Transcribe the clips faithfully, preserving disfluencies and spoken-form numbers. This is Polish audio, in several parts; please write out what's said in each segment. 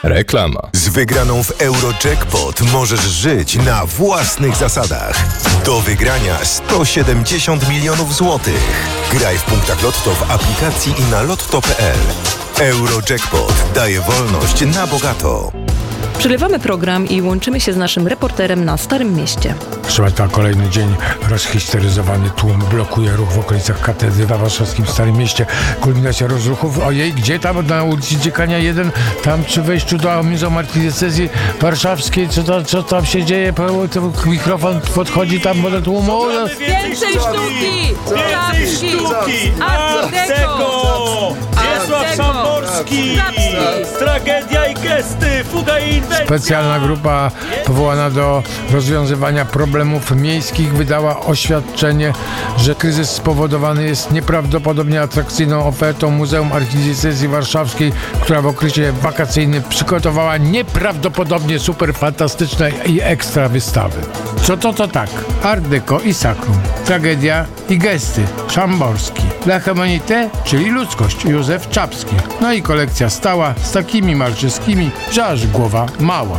Reklama. Z wygraną w Eurojackpot możesz żyć na własnych zasadach. Do wygrania sto siedemdziesiąt milionów złotych. Graj w punktach Lotto w aplikacji i na lotto kropka p l. Eurojackpot daje wolność na bogato. Przelewamy program i łączymy się z naszym reporterem na Starym Mieście. Szmata, kolejny dzień rozhisteryzowany tłum blokuje ruch w okolicach katedry w warszawskim Starym Mieście. Kulminacja rozruchów. Ojej, gdzie tam? Na ulicy Dziekania jeden, tam przy wejściu do Muzeum Archidiecezji Warszawskiej. Co, to, co tam się dzieje? Mikrofon podchodzi tam do tłumu. Więcej sztuki! Więcej sztuki! Art Deco! Wiesław Szamborski! Tragedia i gesty! Fuga i inwencja! Specjalna grupa powołana do rozwiązywania problemów miejskich wydała oświadczenie, że kryzys spowodowany jest nieprawdopodobnie atrakcyjną ofertą Muzeum Archidiecezji Warszawskiej, która w okresie wakacyjnym przygotowała nieprawdopodobnie super fantastyczne i ekstra wystawy. Co to to tak? Art Deco i Sakrum. Tragedia i gesty. Szamborski. La Humanité, czyli ludzkość. Józef Czapski. No i kolekcja stała z takimi malczyskimi, że aż głowa mała.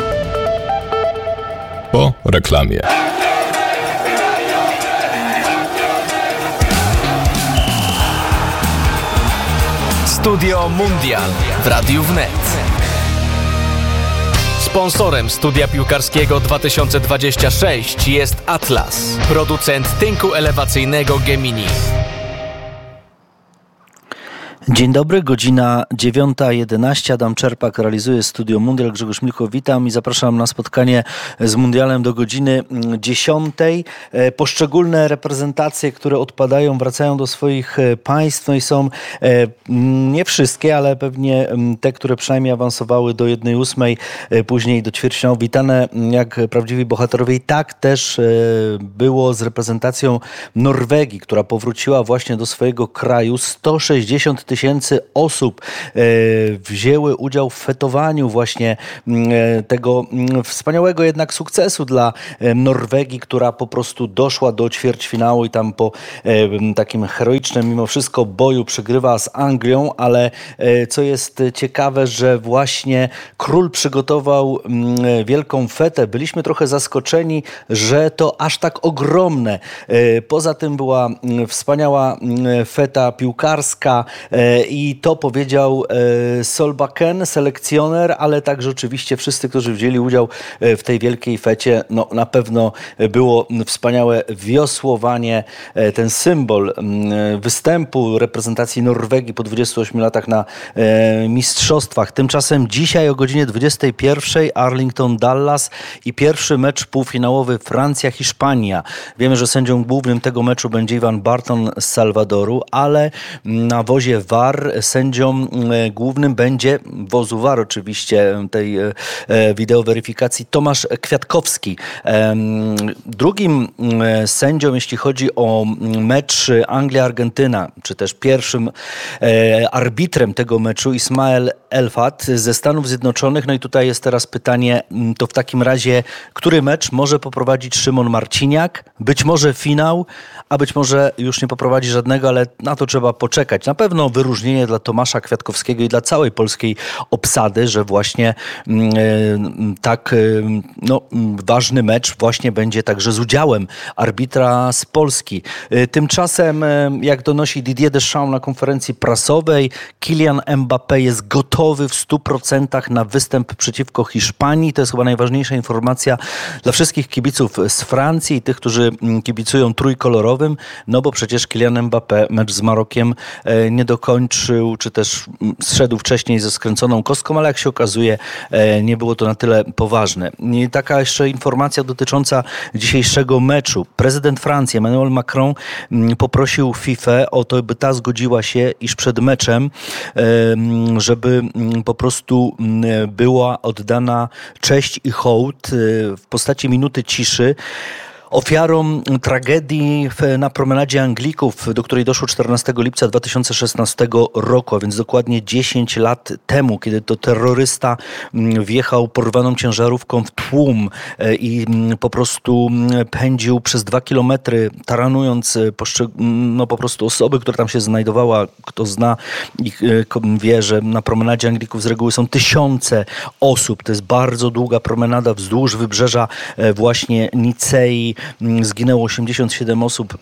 Po reklamie. Studio Mundial w Radiu Wnet. Sponsorem studia piłkarskiego dwa tysiące dwudziestego szóstego jest Atlas, producent tynku elewacyjnego Gemini. Dzień dobry, godzina dziewiąta jedenaście. Adam Czerpak realizuje Studio Mundial. Grzegorz Milko, witam i zapraszam na spotkanie z Mundialem do godziny dziesiątej. Poszczególne reprezentacje, które odpadają, wracają do swoich państw. No i są nie wszystkie, ale pewnie te, które przynajmniej awansowały do jednej ósmej, później do ćwierćfinału, witane jak prawdziwi bohaterowie. I tak też było z reprezentacją Norwegii, która powróciła właśnie do swojego kraju. sto sześćdziesiąt tysięcy osób e, wzięły udział w fetowaniu właśnie e, tego m, wspaniałego jednak sukcesu dla e, Norwegii, która po prostu doszła do ćwierćfinału i tam po e, takim heroicznym mimo wszystko boju przegrywa z Anglią, ale e, co jest ciekawe, że właśnie król przygotował m, wielką fetę. Byliśmy trochę zaskoczeni, że to aż tak ogromne. E, poza tym była m, wspaniała m, feta piłkarska, i to powiedział Solbakken, selekcjoner, ale także oczywiście wszyscy, którzy wzięli udział w tej wielkiej fecie. No, na pewno było wspaniałe wiosłowanie, ten symbol występu reprezentacji Norwegii po dwudziestu ośmiu latach na mistrzostwach. Tymczasem dzisiaj o godzinie dwudziestej pierwszej Arlington, Dallas i pierwszy mecz półfinałowy Francja-Hiszpania. Wiemy, że sędzią głównym tego meczu będzie Ivan Barton z Salwadoru, ale na wozie V A R sędzią głównym będzie, wozu V A R oczywiście, tej wideoweryfikacji, Tomasz Kwiatkowski. Drugim sędzią, jeśli chodzi o mecz Anglia-Argentyna, czy też pierwszym arbitrem tego meczu, Ismael Elfat ze Stanów Zjednoczonych. No i tutaj jest teraz pytanie, to w takim razie, który mecz może poprowadzić Szymon Marciniak? Być może finał, a być może już nie poprowadzi żadnego, ale na to trzeba poczekać. Na pewno wyróżnienie dla Tomasza Kwiatkowskiego i dla całej polskiej obsady, że właśnie yy, tak yy, no, ważny mecz właśnie będzie także z udziałem arbitra z Polski. Yy, tymczasem, yy, jak donosi Didier Deschamps na konferencji prasowej, Kylian Mbappé jest gotowy w stu procentach na występ przeciwko Hiszpanii. To jest chyba najważniejsza informacja dla wszystkich kibiców z Francji i tych, którzy kibicują trójkolorowym, no bo przecież Kylian Mbappé mecz z Marokiem yy, nie dokończył, czy też zszedł wcześniej ze skręconą kostką, ale jak się okazuje, nie było to na tyle poważne. I taka jeszcze informacja dotycząca dzisiejszego meczu. Prezydent Francji Emmanuel Macron poprosił FIFA o to, by ta zgodziła się, iż przed meczem, żeby po prostu była oddana cześć i hołd w postaci minuty ciszy Ofiarą tragedii na promenadzie Anglików, do której doszło czternastego lipca dwa tysiące szesnastego roku, a więc dokładnie dziesięć lat temu, kiedy to terrorysta wjechał porwaną ciężarówką w tłum i po prostu pędził przez dwa kilometry, taranując no, po prostu osoby, które tam się znajdowała. Kto zna ich, wie, że na promenadzie Anglików z reguły są tysiące osób. To jest bardzo długa promenada wzdłuż wybrzeża właśnie Nicei. Zginęło osiemdziesiąt siedem osób,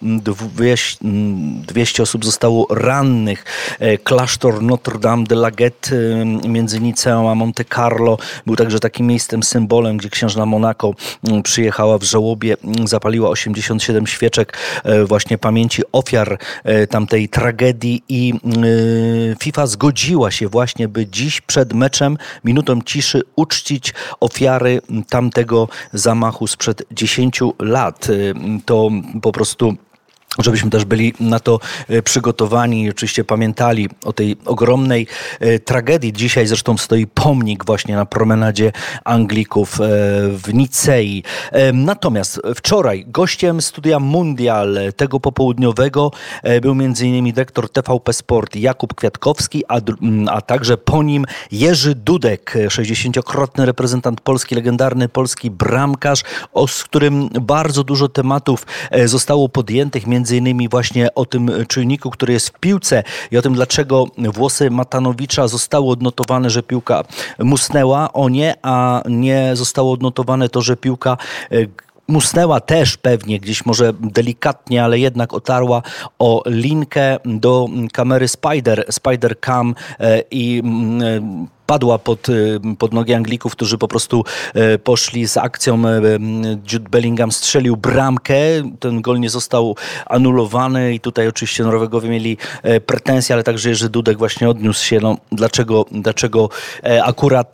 dwieście osób zostało rannych. Klasztor Notre Dame de la Gette między Niceą a Monte Carlo był także takim miejscem, symbolem, gdzie księżna Monako przyjechała w żałobie, zapaliła osiemdziesiąt siedem świeczek właśnie pamięci ofiar tamtej tragedii i FIFA zgodziła się właśnie, by dziś przed meczem minutą ciszy uczcić ofiary tamtego zamachu sprzed dziesięciu lat. To po prostu, żebyśmy też byli na to przygotowani i oczywiście pamiętali o tej ogromnej tragedii. Dzisiaj zresztą stoi pomnik właśnie na promenadzie Anglików w Nicei. Natomiast wczoraj gościem studia Mundial tego popołudniowego był między innymi dyrektor T V P Sport Jakub Kwiatkowski, a, a także po nim Jerzy Dudek, sześćdziesięciokrotny reprezentant Polski, legendarny polski bramkarz, o, z którym bardzo dużo tematów zostało podjętych, między innymi właśnie o tym czujniku, który jest w piłce i o tym, dlaczego włosy Matanowicza zostały odnotowane, że piłka musnęła, o nie, a nie zostało odnotowane to, że piłka musnęła też pewnie gdzieś może delikatnie, ale jednak otarła o linkę do kamery Spider, Spider Cam i padła pod, pod nogi Anglików, którzy po prostu poszli z akcją. Jude Bellingham strzelił bramkę. Ten gol nie został anulowany i tutaj oczywiście Norwegowie mieli pretensje, ale także Jerzy Dudek właśnie odniósł się, no, dlaczego, dlaczego akurat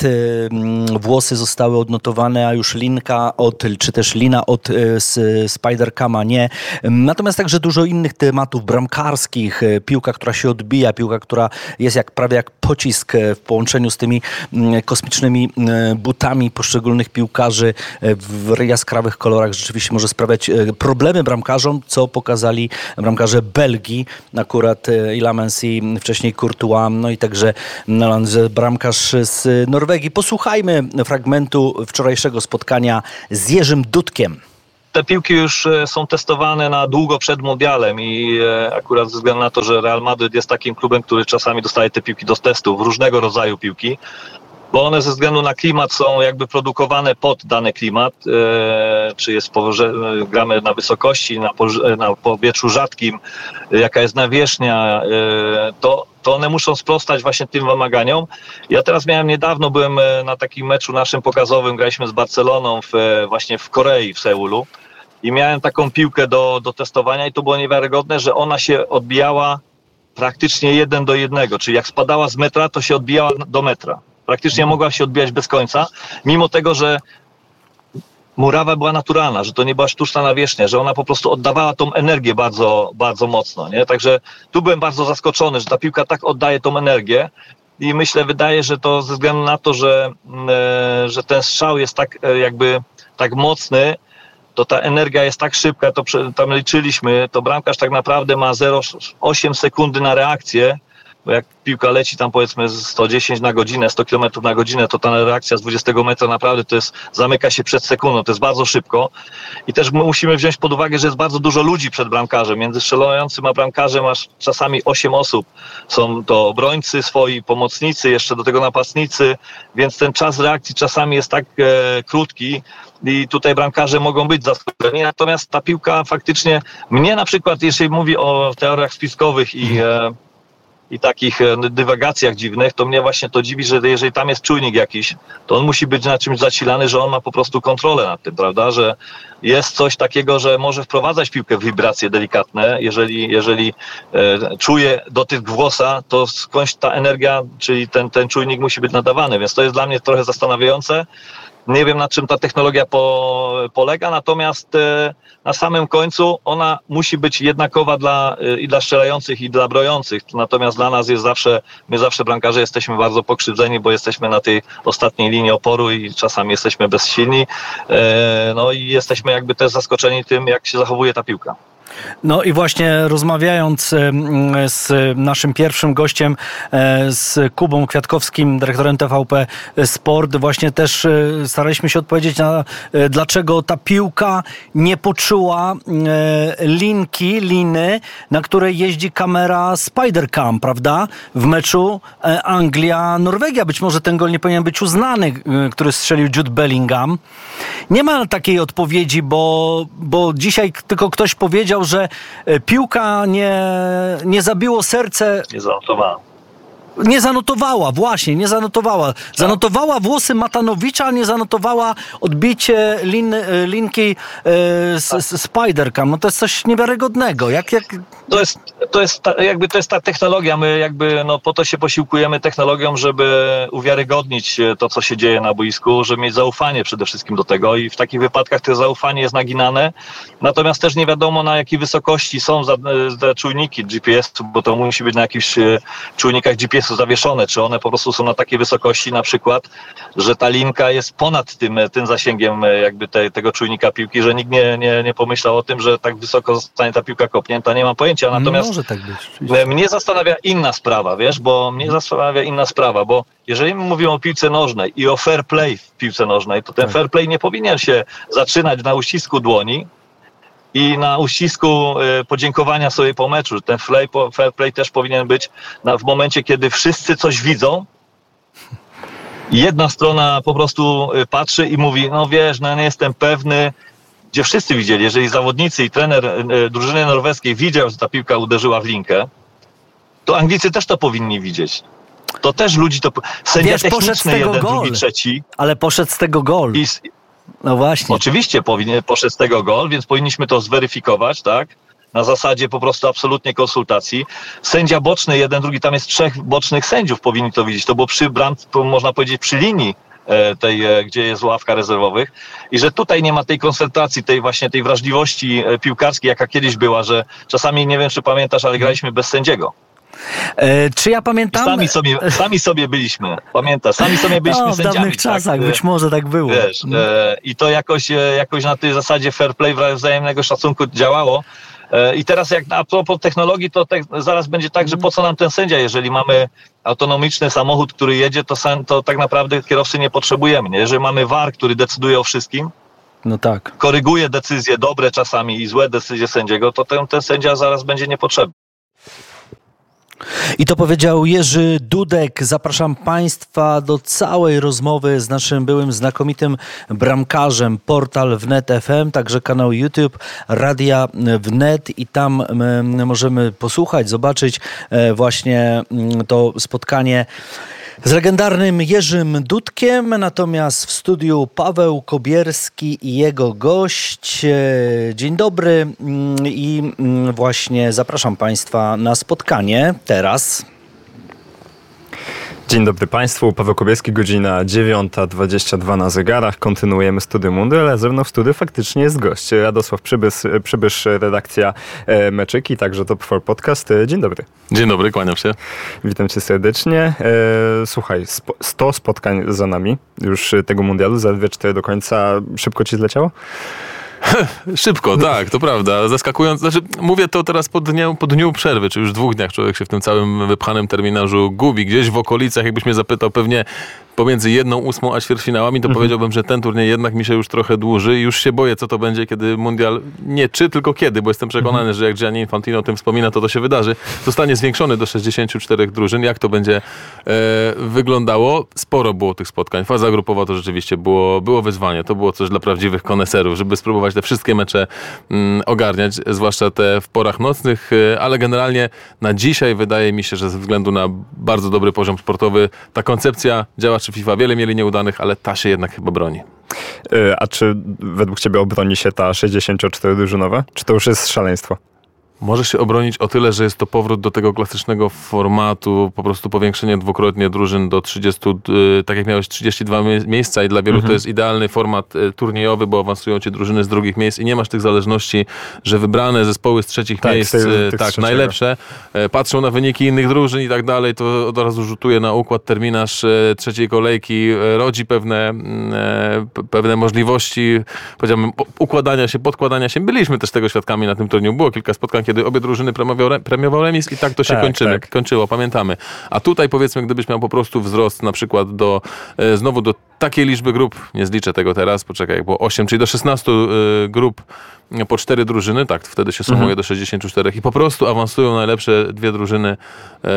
włosy zostały odnotowane, a już linka od, czy też lina od Spider-Cama nie. Natomiast także dużo innych tematów bramkarskich. Piłka, która się odbija, piłka, która jest jak prawie jak pocisk w połączeniu z tymi kosmicznymi butami poszczególnych piłkarzy w jaskrawych kolorach rzeczywiście może sprawiać problemy bramkarzom, co pokazali bramkarze Belgii, akurat Ilamens i wcześniej Courtois, no i także bramkarz z Norwegii. Posłuchajmy fragmentu wczorajszego spotkania z Jerzym Dudkiem. Te piłki już są testowane na długo przed mundialem i akurat ze względu na to, że Real Madryt jest takim klubem, który czasami dostaje te piłki do testów, różnego rodzaju piłki, bo one ze względu na klimat są jakby produkowane pod dany klimat, czy jest położe, gramy na wysokości, na, na powietrzu rzadkim, jaka jest nawierzchnia, to, to one muszą sprostać właśnie tym wymaganiom. Ja teraz miałem niedawno, byłem na takim meczu naszym pokazowym, graliśmy z Barceloną w, właśnie w Korei, w Seulu i miałem taką piłkę do, do testowania i to było niewiarygodne, że ona się odbijała praktycznie jeden do jednego, czyli jak spadała z metra, to się odbijała do metra. Praktycznie mogła się odbijać bez końca, mimo tego, że murawa była naturalna, że to nie była sztuczna nawierzchnia, że ona po prostu oddawała tą energię bardzo, bardzo mocno, nie? Także tu byłem bardzo zaskoczony, że ta piłka tak oddaje tą energię i myślę, wydaje, że to ze względu na to, że, e, że ten strzał jest tak e, jakby tak mocny, to ta energia jest tak szybka, to tam liczyliśmy, to bramkarz tak naprawdę ma zero przecinek osiem sekundy na reakcję, bo jak piłka leci tam powiedzmy sto dziesięć na godzinę, sto kilometrów na godzinę, to ta reakcja z dwudziestego metra naprawdę to jest, zamyka się przed sekundą, to jest bardzo szybko. I też musimy wziąć pod uwagę, że jest bardzo dużo ludzi przed bramkarzem. Między strzelającym a bramkarzem masz czasami osiem osób. Są to obrońcy swoi, pomocnicy, jeszcze do tego napastnicy, więc ten czas reakcji czasami jest tak e, krótki, i tutaj bramkarze mogą być zaskoczeni. Natomiast ta piłka faktycznie, mnie na przykład, jeśli mówi o teoriach spiskowych i, e, i takich dywagacjach dziwnych, to mnie właśnie to dziwi, że jeżeli tam jest czujnik jakiś, to on musi być na czymś zasilany, że on ma po prostu kontrolę nad tym, prawda, że jest coś takiego, że może wprowadzać piłkę w wibracje delikatne, jeżeli, jeżeli e, czuje dotyk włosa, to skądś ta energia, czyli ten, ten czujnik musi być nadawany, więc to jest dla mnie trochę zastanawiające. Nie wiem, na czym ta technologia po, polega, natomiast e, na samym końcu ona musi być jednakowa dla, e, i dla strzelających, i dla brojących. Natomiast dla nas jest zawsze, my zawsze bramkarze jesteśmy bardzo pokrzywdzeni, bo jesteśmy na tej ostatniej linii oporu i czasami jesteśmy bezsilni. E, no i jesteśmy jakby też zaskoczeni tym, jak się zachowuje ta piłka. No i właśnie rozmawiając z naszym pierwszym gościem, z Kubą Kwiatkowskim, dyrektorem T V P Sport, właśnie też staraliśmy się odpowiedzieć na dlaczego ta piłka nie poczuła linki, liny, na której jeździ kamera Spidercam, prawda? W meczu Anglia-Norwegia. Być może ten gol nie powinien być uznany, który strzelił Jude Bellingham. Nie ma takiej odpowiedzi, bo, bo dzisiaj tylko ktoś powiedział, że piłka nie, nie zabiło serce. Nie zanotowała. Nie zanotowała, właśnie, nie zanotowała. Zanotowała włosy Matanowicza, a nie zanotowała odbicie lin, linki e, z, z Spidercam. No to jest coś niewiarygodnego. Jak, jak... To jest, to jest ta, jakby to jest ta technologia. My jakby no, po to się posiłkujemy technologią, żeby uwiarygodnić to, co się dzieje na boisku, żeby mieć zaufanie przede wszystkim do tego i w takich wypadkach to zaufanie jest naginane. Natomiast też nie wiadomo, na jakiej wysokości są za, za czujniki G P S-u, bo to musi być na jakichś czujnikach G P S-u zawieszone, czy one po prostu są na takiej wysokości na przykład, że ta linka jest ponad tym, tym zasięgiem jakby te, tego czujnika piłki, że nikt nie, nie, nie pomyślał o tym, że tak wysoko zostanie ta piłka kopnięta, nie mam pojęcia. Natomiast może tak być, mnie zastanawia inna sprawa, wiesz, bo mnie zastanawia inna sprawa, bo jeżeli mówimy o piłce nożnej i o fair play w piłce nożnej, to ten tak. fair play nie powinien się zaczynać na uścisku dłoni i na uścisku y, podziękowania sobie po meczu. Ten fair play, fair play też powinien być na, w momencie, kiedy wszyscy coś widzą. Jedna strona po prostu y, patrzy i mówi, no wiesz, no nie jestem pewny, gdzie wszyscy widzieli, jeżeli zawodnicy i trener y, drużyny norweskiej widział, że ta piłka uderzyła w linkę, to Anglicy też to powinni widzieć. To też ludzi to... Sędzia wiesz, techniczny, jeden, gol, drugi, trzeci. Ale poszedł z tego gol. I, No właśnie. Oczywiście powinien, poszedł z tego gol, więc powinniśmy to zweryfikować, tak? Na zasadzie po prostu absolutnie konsultacji. Sędzia boczny, jeden, drugi, tam jest trzech bocznych sędziów, powinni to widzieć. To było przy bram, można powiedzieć przy linii tej, gdzie jest ławka rezerwowych i że tutaj nie ma tej koncentracji, tej właśnie tej wrażliwości piłkarskiej, jaka kiedyś była, że czasami, nie wiem czy pamiętasz, ale graliśmy bez sędziego. E, czy ja pamiętam? Sami sobie, sami sobie byliśmy, pamiętasz, sami sobie byliśmy no, w sędziami. W dawnych czasach, tak? Być może tak było. Wiesz, e, i to jakoś, jakoś na tej zasadzie fair play, wzajemnego szacunku działało. E, I teraz jak a propos technologii, to te, zaraz będzie tak, że po co nam ten sędzia, jeżeli mamy autonomiczny samochód, który jedzie, to, to tak naprawdę kierowcy nie potrzebujemy. Nie? Jeżeli mamy V A R, który decyduje o wszystkim, no tak. koryguje decyzje dobre czasami i złe decyzje sędziego, to ten, ten sędzia zaraz będzie niepotrzebny. I to powiedział Jerzy Dudek. Zapraszam Państwa do całej rozmowy z naszym byłym znakomitym bramkarzem. Portal Wnet F M, także kanał YouTube Radia Wnet i tam możemy posłuchać, zobaczyć właśnie to spotkanie z legendarnym Jerzym Dudkiem, natomiast w studiu Paweł Kobierski i jego gość. Dzień dobry i właśnie zapraszam Państwa na spotkanie teraz. Dzień dobry Państwu, Paweł Kobierski, godzina dziewiąta dwadzieścia dwa na zegarach. Kontynuujemy Studio Mundial, ale ze mną w studiu faktycznie jest gość. Radosław Przybysz, Przybysz redakcja e, Meczyki, także Top cztery Podcast. Dzień dobry. Dzień dobry, kłaniam się. Witam Cię serdecznie. E, słuchaj, spo, sto spotkań za nami już tego mundialu, zaledwie cztery do końca. Szybko Ci zleciało? Szybko, tak, to prawda. Zaskakując, znaczy mówię to teraz po dniu, po dniu przerwy, czy już dwóch dniach człowiek się w tym całym wypchanym terminarzu gubi. Gdzieś w okolicach, jakbyś mnie zapytał pewnie pomiędzy jedną ósmą a ćwierćfinałami, to mhm. powiedziałbym, że ten turniej jednak mi się już trochę dłuży i już się boję, co to będzie, kiedy mundial, nie czy, tylko kiedy, bo jestem przekonany, mhm. że jak Gianni Infantino o tym wspomina, to to się wydarzy. Zostanie zwiększony do sześćdziesięciu czterech drużyn. Jak to będzie e, wyglądało? Sporo było tych spotkań. Faza grupowa to rzeczywiście było, było wyzwanie. To było coś dla prawdziwych koneserów, żeby spróbować te wszystkie mecze mm, ogarniać, zwłaszcza te w porach nocnych, e, ale generalnie na dzisiaj wydaje mi się, że ze względu na bardzo dobry poziom sportowy ta koncepcja działaczy FIFA wiele mieli nieudanych, ale ta się jednak chyba broni. A czy według Ciebie obroni się ta sześćdziesięcioczterodrużynowa? Czy to już jest szaleństwo? Może się obronić o tyle, że jest to powrót do tego klasycznego formatu, po prostu powiększenie dwukrotnie drużyn do trzydziestu, tak jak miałeś trzydzieści dwa miejsca i dla wielu mhm. to jest idealny format turniejowy, bo awansują ci drużyny z drugich miejsc i nie masz tych zależności, że wybrane zespoły z trzecich tak, miejsc, ty, ty tak, najlepsze, patrzą na wyniki innych drużyn i tak dalej, to od razu rzutuje na układ, terminarz trzeciej kolejki, rodzi pewne, pewne możliwości, powiedziałbym, układania się, podkładania się. Byliśmy też tego świadkami na tym turnieju. Było kilka spotkań, kiedy obie drużyny premiował, premiował remis i tak to się tak, kończymy, tak. kończyło, pamiętamy. A tutaj powiedzmy, gdybyś miał po prostu wzrost na przykład do, e, znowu do takiej liczby grup, nie zliczę tego teraz, poczekaj, jak było osiem, czyli do szesnastu e, grup po cztery drużyny, tak, wtedy się sumuje mhm. do sześćdziesięciu czterech i po prostu awansują najlepsze dwie drużyny e,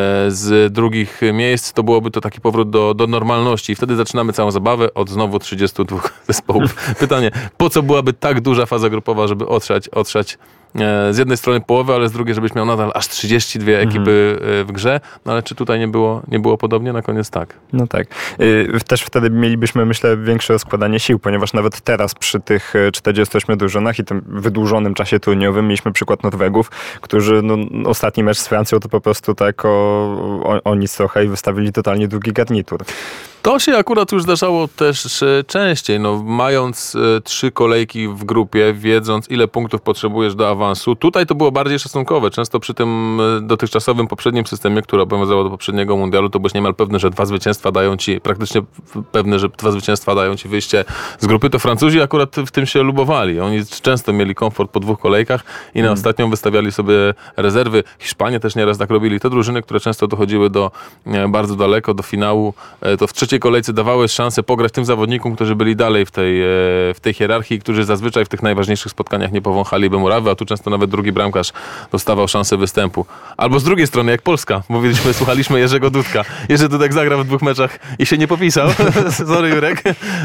z drugich miejsc, to byłoby to taki powrót do, do normalności i wtedy zaczynamy całą zabawę od znowu trzydziestu dwóch zespołów. Pytanie, po co byłaby tak duża faza grupowa, żeby otrzać, otrzać z jednej strony połowę, ale z drugiej, żebyś miał nadal aż trzydzieści dwie ekipy mhm. w grze. No ale czy tutaj nie było, nie było podobnie? Na koniec tak. No tak. Też wtedy mielibyśmy, myślę, większe rozkładanie sił, ponieważ nawet teraz przy tych czterdziestu ośmiu drużynach i tym wydłużonym czasie turniejowym mieliśmy przykład Norwegów, którzy no, ostatni mecz z Francją to po prostu tak o, o, o nic trochę i wystawili totalnie drugi garnitur. To się akurat już zdarzało też częściej, no, mając e, trzy kolejki w grupie, wiedząc ile punktów potrzebujesz do awansu. Tutaj to było bardziej szacunkowe. Często przy tym e, dotychczasowym poprzednim systemie, który obowiązywał do poprzedniego mundialu, to byłeś niemal pewny, że dwa zwycięstwa dają ci, praktycznie pewny, że dwa zwycięstwa dają ci wyjście z grupy. To Francuzi akurat w tym się lubowali. Oni często mieli komfort po dwóch kolejkach i na hmm. ostatnią wystawiali sobie rezerwy. Hiszpanie też nieraz tak robili. Te drużyny, które często dochodziły do e, bardzo daleko, do finału, e, to w trzeciej kolejce dawały szansę pograć tym zawodnikom, którzy byli dalej w tej, w tej hierarchii, którzy zazwyczaj w tych najważniejszych spotkaniach nie powąchaliby murawy, a tu często nawet drugi bramkarz dostawał szansę występu. Albo z drugiej strony, jak Polska. Mówiliśmy, słuchaliśmy Jerzego Dudka. Jerzy Dudek zagrał w dwóch meczach i się nie popisał. Sorry, Jurek.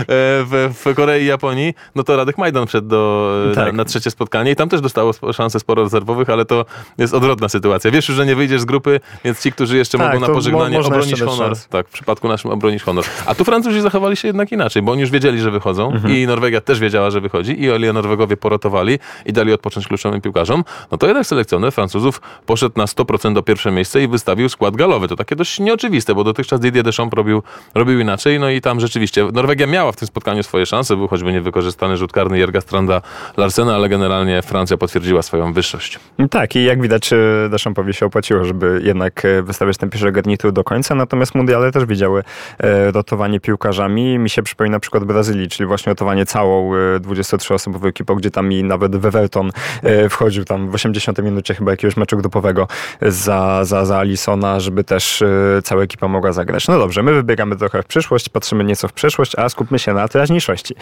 W, w Korei i Japonii. No to Radek Majdan wszedł do, tak. na, na trzecie spotkanie i tam też dostało szansę sporo rezerwowych, ale to jest odwrotna sytuacja. Wiesz już, że nie wyjdziesz z grupy, więc ci, którzy jeszcze tak, mogą na pożegnanie mo- obronić honor. Tak, w przypadku naszym obronić honor. A tu Francuzi zachowali się jednak inaczej, bo oni już wiedzieli, że wychodzą mhm. i Norwegia też wiedziała, że wychodzi i o ile Norwegowie porotowali i dali odpocząć kluczowym piłkarzom, no to jednak selekcjoner Francuzów poszedł na sto procent do pierwsze miejsce i wystawił skład galowy. To takie dość nieoczywiste, bo dotychczas Didier Deschamps robił, robił inaczej, no i tam rzeczywiście Norwegia miała w tym spotkaniu swoje szanse, był choćby niewykorzystany rzut karny Jerga Stranda Larsena, ale generalnie Francja potwierdziła swoją wyższość. Tak i jak widać Deschampowi się opłaciło, żeby jednak wystawiać ten pierwszy garnitur do końca, natomiast mundiale też widziały rotowanie piłkarzami. Mi się przypomina na przykład Brazylii, czyli właśnie rotowanie całą dwudziestoosobową ekipą, gdzie tam i nawet Weverton wchodził tam w osiemdziesiątej minucie chyba jakiegoś meczu grupowego za, za, za Alisona, żeby też cała ekipa mogła zagrać. No dobrze, my wybiegamy trochę w przyszłość, patrzymy nieco w przeszłość, a skupmy się na teraźniejszości.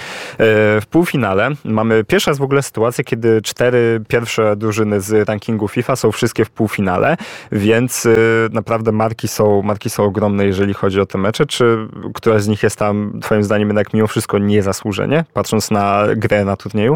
W półfinale mamy pierwsza jest w ogóle sytuacja, kiedy cztery pierwsze drużyny z rankingu FIFA są wszystkie w półfinale, więc naprawdę marki są, marki są ogromne, jeżeli chodzi o te mecze. Czy któraś z nich jest tam, twoim zdaniem, jednak mimo wszystko niezasłużenie, patrząc na grę na turnieju?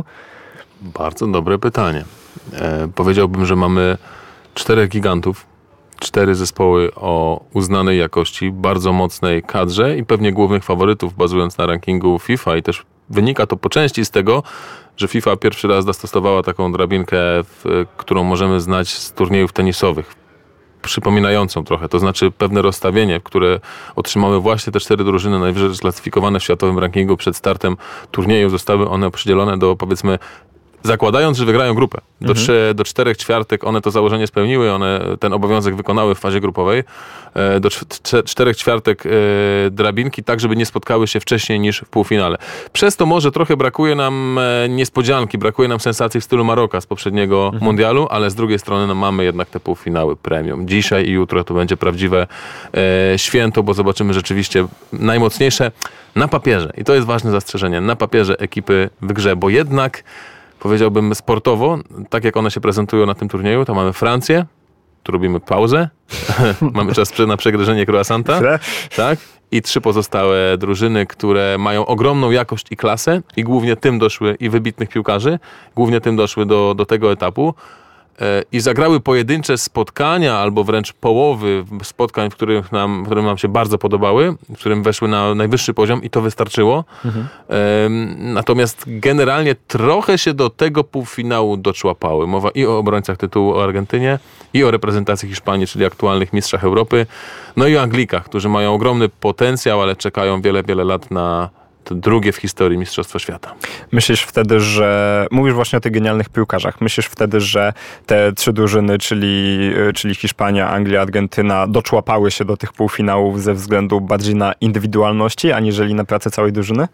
Bardzo dobre pytanie. E, powiedziałbym, że mamy czterech gigantów, cztery zespoły o uznanej jakości, bardzo mocnej kadrze i pewnie głównych faworytów, bazując na rankingu FIFA i też wynika to po części z tego, że FIFA pierwszy raz zastosowała taką drabinkę, w, którą możemy znać z turniejów tenisowych. Przypominającą trochę, to znaczy pewne rozstawienie, które otrzymały właśnie te cztery drużyny najwyżej sklasyfikowane w światowym rankingu przed startem turnieju. Zostały one przydzielone do, powiedzmy, zakładając, że wygrają grupę. Do, mhm. trzy, do czterech ćwiartek one to założenie spełniły, one ten obowiązek wykonały w fazie grupowej. Do cz- czterech ćwiartek e, drabinki, tak żeby nie spotkały się wcześniej niż w półfinale. Przez to może trochę brakuje nam e, niespodzianki, brakuje nam sensacji w stylu Maroka z poprzedniego mhm. mundialu, ale z drugiej strony no, mamy jednak te półfinały premium. Dzisiaj i jutro to będzie prawdziwe e, święto, bo zobaczymy rzeczywiście najmocniejsze na papierze. I to jest ważne zastrzeżenie. Na papierze ekipy w grze, bo jednak powiedziałbym sportowo, tak jak one się prezentują na tym turnieju, to mamy Francję, tu robimy pauzę, mamy czas na przegryzienie croissanta, tak? I trzy pozostałe drużyny, które mają ogromną jakość i klasę i głównie tym doszły, i wybitnych piłkarzy, głównie tym doszły do, do tego etapu. i zagrały pojedyncze spotkania, albo wręcz połowy spotkań, w których nam, które nam się bardzo podobały, w którym weszły na najwyższy poziom i to wystarczyło. Mhm. Natomiast generalnie trochę się do tego półfinału doczłapały. Mowa i o obrońcach tytułu, o Argentynie, i o reprezentacji Hiszpanii, czyli aktualnych mistrzach Europy, no i o Anglikach, którzy mają ogromny potencjał, ale czekają wiele, wiele lat na to drugie w historii Mistrzostwo Świata. Myślisz wtedy, że... Mówisz właśnie o tych genialnych piłkarzach. Myślisz wtedy, że te trzy drużyny, czyli, czyli Hiszpania, Anglia, Argentyna, doczłapały się do tych półfinałów ze względu bardziej na indywidualności, aniżeli na pracę całej drużyny?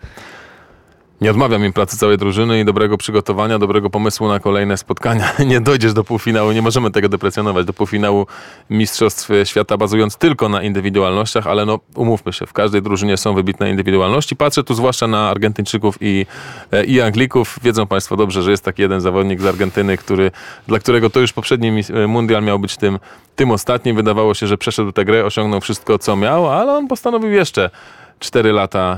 Nie odmawiam im pracy całej drużyny i dobrego przygotowania, dobrego pomysłu na kolejne spotkania. Nie dojdziesz do półfinału, nie możemy tego deprecjonować, do półfinału Mistrzostw Świata bazując tylko na indywidualnościach, ale no umówmy się, w każdej drużynie są wybitne indywidualności. Patrzę tu zwłaszcza na Argentyńczyków i, i Anglików. Wiedzą Państwo dobrze, że jest taki jeden zawodnik z Argentyny, który, dla którego to już poprzedni mundial miał być tym, tym ostatnim. Wydawało się, że przeszedł tę grę, osiągnął wszystko, co miał, ale on postanowił jeszcze cztery lata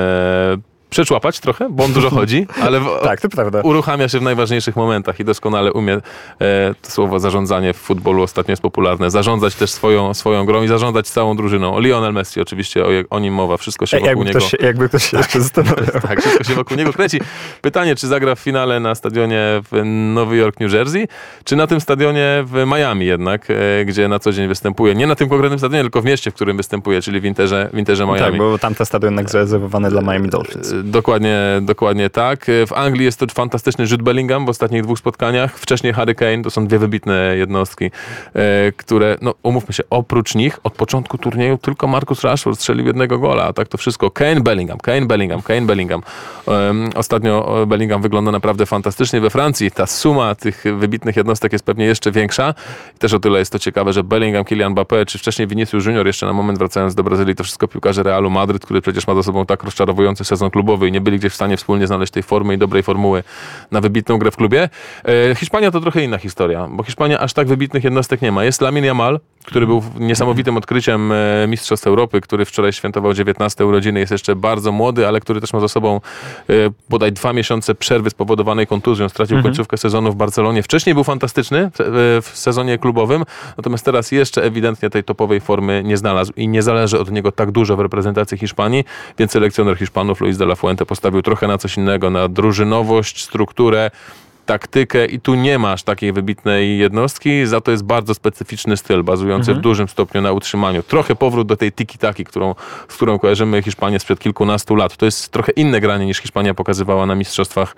e, przeczłapać trochę, bo on dużo chodzi, ale w, tak, to prawda. Uruchamia się w najważniejszych momentach i doskonale umie, e, to słowo zarządzanie w futbolu ostatnio jest popularne, zarządzać też swoją, swoją grą i zarządzać całą drużyną. O Lionel Messi oczywiście, o, o nim mowa, wszystko się wokół jakby niego... Ktoś, jakby ktoś się jeszcze zastanawiał. Tak, wszystko się wokół niego kręci. Pytanie, czy zagra w finale na stadionie w Nowy Jork, New Jersey, czy na tym stadionie w Miami jednak, e, gdzie na co dzień występuje. Nie na tym konkretnym stadionie, tylko w mieście, w którym występuje, czyli w Interze, w Interze Miami. Tak, bo tamten stadion jednak zarezerwowany dla Miami Dolphins. Dokładnie, dokładnie tak. W Anglii jest to fantastyczny Jude Bellingham w ostatnich dwóch spotkaniach. Wcześniej Harry Kane, to są dwie wybitne jednostki, e, które, no umówmy się, oprócz nich od początku turnieju tylko Marcus Rashford strzelił jednego gola, a tak to wszystko Kane, Bellingham, Kane, Bellingham, Kane, Bellingham. E, ostatnio Bellingham wygląda naprawdę fantastycznie. We Francji ta suma tych wybitnych jednostek jest pewnie jeszcze większa. I też o tyle jest to ciekawe, że Bellingham, Kylian Mbappé, czy wcześniej Vinicius Junior, jeszcze na moment wracając do Brazylii, to wszystko piłkarze Realu Madryt, który przecież ma za sobą tak rozczarowujący sezon klubowy i nie byli gdzieś w stanie wspólnie znaleźć tej formy i dobrej formuły na wybitną grę w klubie. E, Hiszpania to trochę inna historia, bo Hiszpania aż tak wybitnych jednostek nie ma. Jest Lamine Yamal, który był niesamowitym odkryciem e, Mistrzostw Europy, który wczoraj świętował dziewiętnaste urodziny, jest jeszcze bardzo młody, ale który też ma za sobą e, bodaj dwa miesiące przerwy spowodowanej kontuzją. Stracił mhm. końcówkę sezonu w Barcelonie. Wcześniej był fantastyczny w, w sezonie klubowym, natomiast teraz jeszcze ewidentnie tej topowej formy nie znalazł i nie zależy od niego tak dużo w reprezentacji Hiszpanii, więc selekcjoner Hiszpanów Luis de la Fuente postawił trochę na coś innego, na drużynowość, strukturę, taktykę i tu nie masz takiej wybitnej jednostki, za to jest bardzo specyficzny styl, bazujący mhm. w dużym stopniu na utrzymaniu. Trochę powrót do tej tiki-taki, którą, z którą kojarzymy Hiszpanię sprzed kilkunastu lat. To jest trochę inne granie niż Hiszpania pokazywała na Mistrzostwach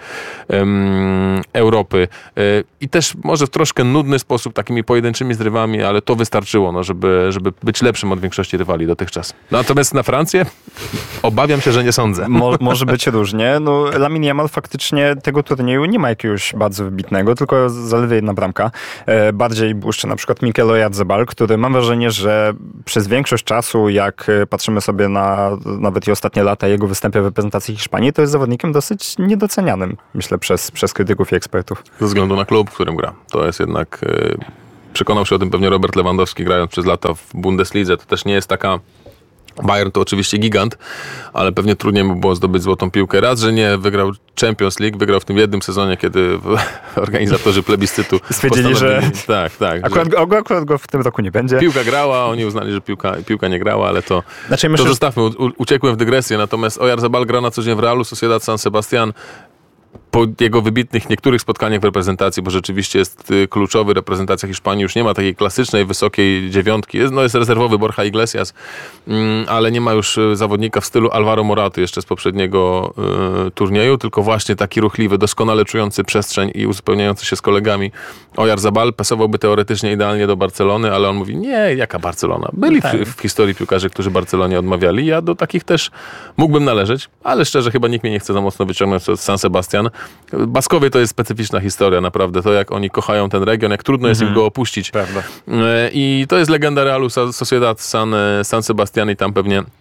um, Europy. Y, I też może w troszkę nudny sposób, takimi pojedynczymi zrywami, ale to wystarczyło, no, żeby, żeby być lepszym od większości rywali dotychczas. Natomiast na Francję obawiam się, że nie sądzę. Mo, może być różnie. No, Lamine Yamal faktycznie tego turnieju nie ma jakiegoś bardzo wybitnego, tylko zaledwie jedna bramka. E, bardziej błyszczy na przykład Mikel Oyarzabal, który mam wrażenie, że przez większość czasu, jak patrzymy sobie na nawet i ostatnie lata jego występy w reprezentacji Hiszpanii, to jest zawodnikiem dosyć niedocenianym, myślę, przez, przez krytyków i ekspertów. Ze względu na klub, w którym gra. To jest jednak... Yy, przekonał się o tym pewnie Robert Lewandowski, grając przez lata w Bundeslidze. To też nie jest taka... Bayern to oczywiście gigant, ale pewnie trudniej mu było zdobyć złotą piłkę. Raz, że nie wygrał Champions League, wygrał w tym jednym sezonie, kiedy organizatorzy plebiscytu stwierdzili, że tak, tak, akurat, że go, akurat go w tym roku nie będzie. Piłka grała, oni uznali, że piłka, piłka nie grała, ale to, znaczy, to myślę, zostawmy, u, uciekłem w dygresję. Natomiast Oyarzabal gra na co dzień w Realu Sociedad San Sebastian. Po jego wybitnych niektórych spotkaniach w reprezentacji, bo rzeczywiście jest kluczowy, reprezentacja Hiszpanii już nie ma takiej klasycznej, wysokiej dziewiątki. Jest, no jest rezerwowy Borja Iglesias, ale nie ma już zawodnika w stylu Alvaro Moraty jeszcze z poprzedniego y, turnieju, tylko właśnie taki ruchliwy, doskonale czujący przestrzeń i uzupełniający się z kolegami. Oyarzabal pasowałby teoretycznie idealnie do Barcelony, ale on mówi, nie, jaka Barcelona? Byli w, w historii piłkarzy, którzy Barcelonie odmawiali. Ja do takich też mógłbym należeć, ale szczerze chyba nikt mnie nie chce za mocno wyciągnąć od San Sebastian. Baskowie to jest specyficzna historia, naprawdę. To jak oni kochają ten region, jak trudno jest mm-hmm. im go opuścić. Prawda. I to jest legenda Realu Sociedad San, San Sebastian i tam pewnie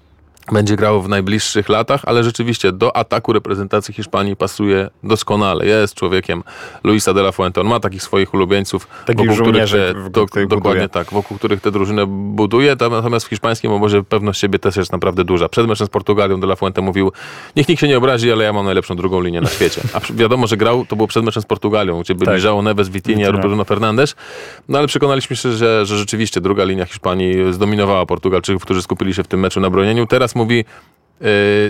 będzie grał w najbliższych latach, ale rzeczywiście do ataku reprezentacji Hiszpanii pasuje doskonale. Jest człowiekiem Luisa de la Fuente. On ma takich swoich ulubieńców, takich wokół których te, w, do, których dokładnie buduje. tak, wokół których tę drużynę buduje. Natomiast w hiszpańskim obozie pewność siebie też jest naprawdę duża. Przed meczem z Portugalią de la Fuente mówił, niech nikt się nie obrazi, ale ja mam najlepszą drugą linię na świecie. A wiadomo, że grał, to było przed meczem z Portugalią, gdzie byli tak. João Neves, Vitinha lub Bruno Fernandes. No ale przekonaliśmy się, że, że rzeczywiście druga linia Hiszpanii zdominowała Portugalczyków, którzy skupili się w tym meczu na bronieniu. Teraz mówi, Yy,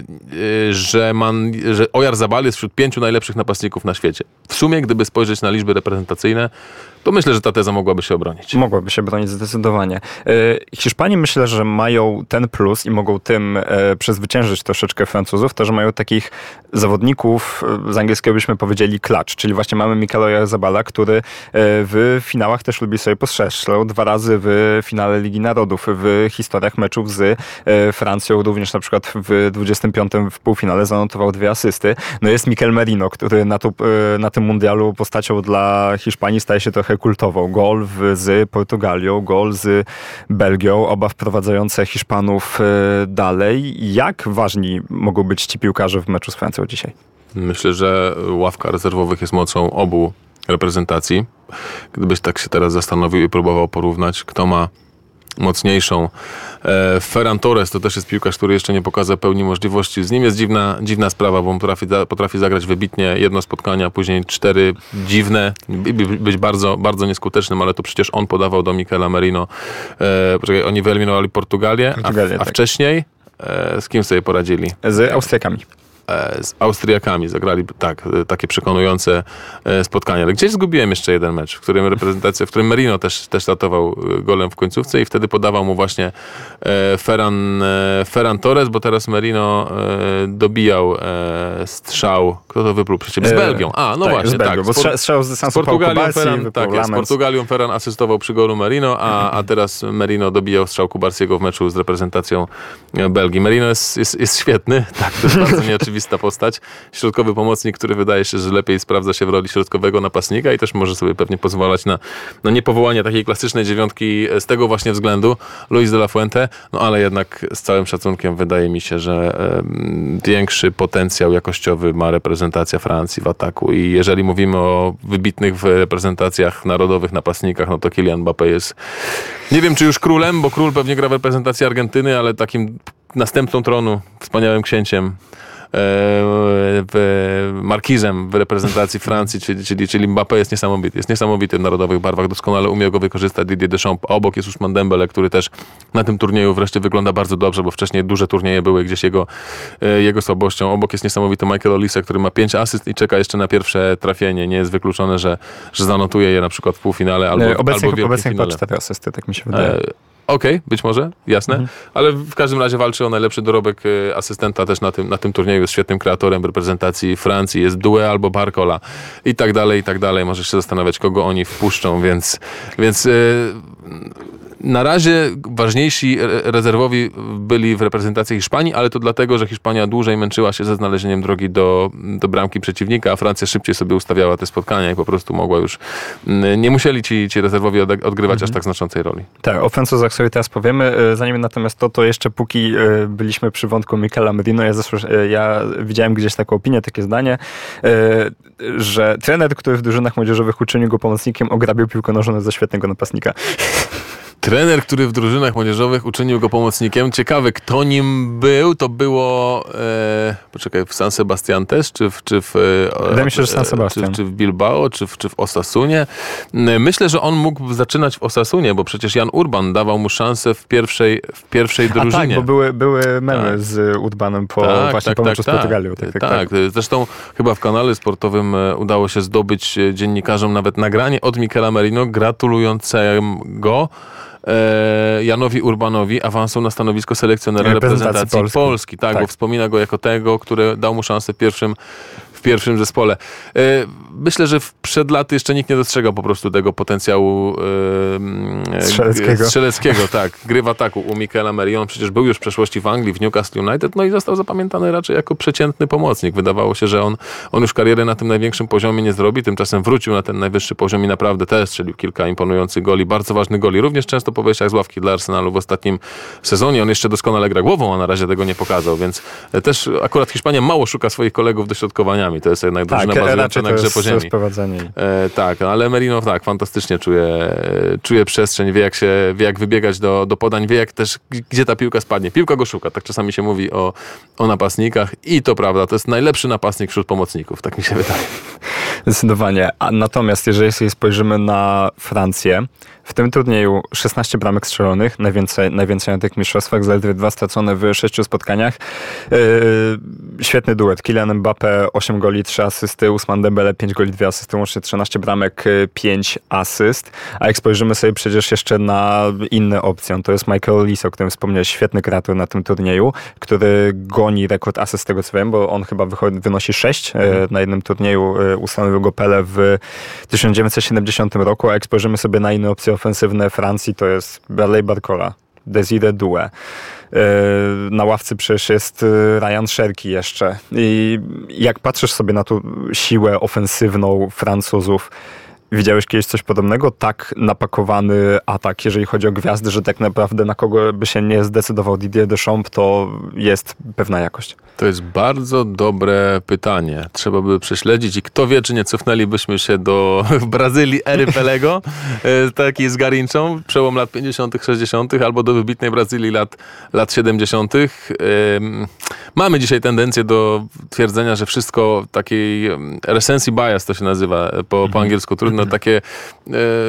yy, że, man, że Oyarzabal jest wśród pięciu najlepszych napastników na świecie. W sumie, gdyby spojrzeć na liczby reprezentacyjne, to myślę, że ta teza mogłaby się obronić. Mogłaby się bronić zdecydowanie. Yy, Hiszpanie myślę, że mają ten plus i mogą tym yy, przezwyciężyć troszeczkę Francuzów, to, że mają takich zawodników, yy, z angielskiego byśmy powiedzieli clutch, czyli właśnie mamy Mikela Oyarzabala, który yy, w finałach też lubi sobie postrzelał dwa razy w finale Ligi Narodów, w historiach meczów z yy, Francją, również na przykład w dwudziestym piątym w półfinale zanotował dwie asysty. No jest Mikel Merino, który na, to, yy, na tym mundialu postacią dla Hiszpanii staje się trochę kultową. Gol w, z Portugalią, gol z Belgią, oba wprowadzające Hiszpanów y, dalej. Jak ważni mogą być ci piłkarze w meczu z Francją dzisiaj? Myślę, że ławka rezerwowych jest mocą obu reprezentacji. Gdybyś tak się teraz zastanowił i próbował porównać, kto ma mocniejszą. E, Ferran Torres to też jest piłkarz, który jeszcze nie pokazał pełni możliwości. Z nim jest dziwna, dziwna sprawa, bo on potrafi, potrafi zagrać wybitnie jedno spotkanie, a później cztery dziwne, być bardzo, bardzo nieskutecznym, ale to przecież on podawał do Mikela Merino. E, poczekaj, oni wyeliminowali Portugalię, Portugalię a, a tak. wcześniej e, z kim sobie poradzili? Z Austriakami. Z Austriakami zagrali tak, takie przekonujące spotkania. Ale gdzieś zgubiłem jeszcze jeden mecz, w którym reprezentacja, w którym Merino też, też ratował golem w końcówce i wtedy podawał mu właśnie Ferran, Ferran Torres, bo teraz Merino dobijał strzał. Kto to wypluł? Przecież z Belgią. A, no tak, właśnie, z Belgią, tak. Bo strzał, strzał z, z Portugalią Ferran, tak, z Portugalią Ferran asystował przy golu Merino, a, a teraz Merino dobijał strzał Kubarsiego w meczu z reprezentacją Belgii. Merino jest, jest, jest świetny, tak, to jest bardzo nieoczywista postać. Środkowy pomocnik, który wydaje się, że lepiej sprawdza się w roli środkowego napastnika i też może sobie pewnie pozwalać na, na niepowołanie takiej klasycznej dziewiątki z tego właśnie względu. Luis de la Fuente, no ale jednak z całym szacunkiem wydaje mi się, że um, większy potencjał jakościowy ma reprezentacja Francji w ataku i jeżeli mówimy o wybitnych w reprezentacjach narodowych napastnikach, no to Kylian Mbappé jest, nie wiem czy już królem, bo król pewnie gra w reprezentacji Argentyny, ale takim następcą tronu, wspaniałym księciem, w markizem w reprezentacji Francji, czyli, czyli, czyli Mbappé jest niesamowity. Jest niesamowity w narodowych barwach, doskonale umie go wykorzystać Didier Deschamps. Obok jest Ousmane Dembele, który też na tym turnieju wreszcie wygląda bardzo dobrze, bo wcześniej duże turnieje były gdzieś jego, jego słabością. Obok jest niesamowity Michael Olise, który ma pięć asyst i czeka jeszcze na pierwsze trafienie. Nie jest wykluczone, że, że zanotuje je na przykład w półfinale albo, obecnie, albo w wielkim obecnie finale. chyba cztery asysty, tak mi się wydaje. E Okej, okay, być może, jasne, mhm. ale w każdym razie walczy o najlepszy dorobek asystenta też na tym, na tym turnieju, jest świetnym kreatorem w reprezentacji Francji, jest Doué albo Barcola i tak dalej, i tak dalej. Możesz się zastanawiać, kogo oni wpuszczą, więc, więc yy, na razie ważniejsi rezerwowi byli w reprezentacji Hiszpanii, ale to dlatego, że Hiszpania dłużej męczyła się ze znalezieniem drogi do, do bramki przeciwnika, a Francja szybciej sobie ustawiała te spotkania i po prostu mogła już, nie musieli ci, ci rezerwowi odgrywać mhm. aż tak znaczącej roli. Tak, o Francuzach sobie teraz powiemy. Zanim natomiast to, to jeszcze póki byliśmy przy wątku Mikela Merino, ja, zeszło, ja widziałem gdzieś taką opinię, takie zdanie, że trener, który w drużynach młodzieżowych uczynił go pomocnikiem, ograbił piłkę nożną za świetnego napastnika. Trener, który w drużynach młodzieżowych uczynił go pomocnikiem. Ciekawe, kto nim był. To było, e, poczekaj, w San Sebastian też? Czy w, czy w, e, Wydaje mi się, że San Sebastian. Czy, czy w Bilbao, czy w, czy w Osasunie. Myślę, że on mógł zaczynać w Osasunie, bo przecież Jan Urban dawał mu szansę w pierwszej, w pierwszej drużynie. A tak, bo były, były memy tak. z Urbanem po tak, właśnie tak, po meczu tak, z Portugalią. Tak, tak, tak, tak. Zresztą chyba w kanale sportowym udało się zdobyć dziennikarzom nawet nagranie od Mikela Merino gratulującego Janowi Urbanowi awansu na stanowisko selekcjonera reprezentacji, reprezentacji Polski. Polski. Tak, tak, bo wspomina go jako tego, który dał mu szansę w pierwszym, w pierwszym zespole. myślę, że przed laty jeszcze nikt nie dostrzegał po prostu tego potencjału e, strzeleckiego. strzeleckiego, tak. Gry w ataku u Michaela Merry. On przecież był już w przeszłości w Anglii, w Newcastle United, no i został zapamiętany raczej jako przeciętny pomocnik. Wydawało się, że on, on już karierę na tym największym poziomie nie zrobi, tymczasem wrócił na ten najwyższy poziom i naprawdę też strzelił kilka imponujących goli, bardzo ważnych goli. Również często po wejściach z ławki dla Arsenalu w ostatnim sezonie. On jeszcze doskonale gra głową, a na razie tego nie pokazał, więc też akurat Hiszpania mało szuka swoich kolegów dośrodkowaniami. To jest jednak drużyna tak, bazująca na grze po ziemi. E, tak, ale Merino tak, fantastycznie czuje, czuje przestrzeń, wie jak się, wie jak wybiegać do, do podań, wie jak też, gdzie ta piłka spadnie. Piłka go szuka, tak czasami się mówi o, o napastnikach i to prawda, to jest najlepszy napastnik wśród pomocników, tak mi się wydaje. Zdecydowanie. A natomiast jeżeli sobie spojrzymy na Francję, w tym turnieju szesnaście bramek strzelonych, najwięcej, najwięcej na tych mistrzostwach, zaledwie dwa stracone w sześciu spotkaniach. Yy, świetny duet. Kylian Mbappé, osiem goli, trzy asysty, Ousmane Dembele, pięć goli, dwie asysty, łącznie trzynaście bramek, pięć asyst. A jak spojrzymy sobie przecież jeszcze na inne opcje, to jest Michael Olise, o którym wspomniałeś, świetny kreator na tym turnieju, który goni rekord asyst z tego co wiem, bo on chyba wychodzi, wynosi sześć. Yy, na jednym turnieju yy, ustanowił go Pele w tysiąc dziewięćset siedemdziesiątym roku, a jak spojrzymy sobie na inne opcje ofensywne Francji, to jest Bradley Barcola, Desire Doué. Na ławce przecież jest Ryan Cherki jeszcze. I jak patrzysz sobie na tą siłę ofensywną Francuzów, widziałeś kiedyś coś podobnego? Tak napakowany atak, jeżeli chodzi o gwiazdy, że tak naprawdę na kogo by się nie zdecydował Didier Deschamps, to jest pewna jakość. To jest bardzo dobre pytanie. Trzeba by prześledzić i kto wie, czy nie cofnęlibyśmy się do Brazylii ery Pelego, takiej z Garinczą, przełom lat pięćdziesiątych, sześćdziesiątych, albo do wybitnej Brazylii lat, lat siedemdziesiątych. Mamy dzisiaj tendencję do twierdzenia, że wszystko takiej recency bias to się nazywa po, mhm. po angielsku, trudno takie e,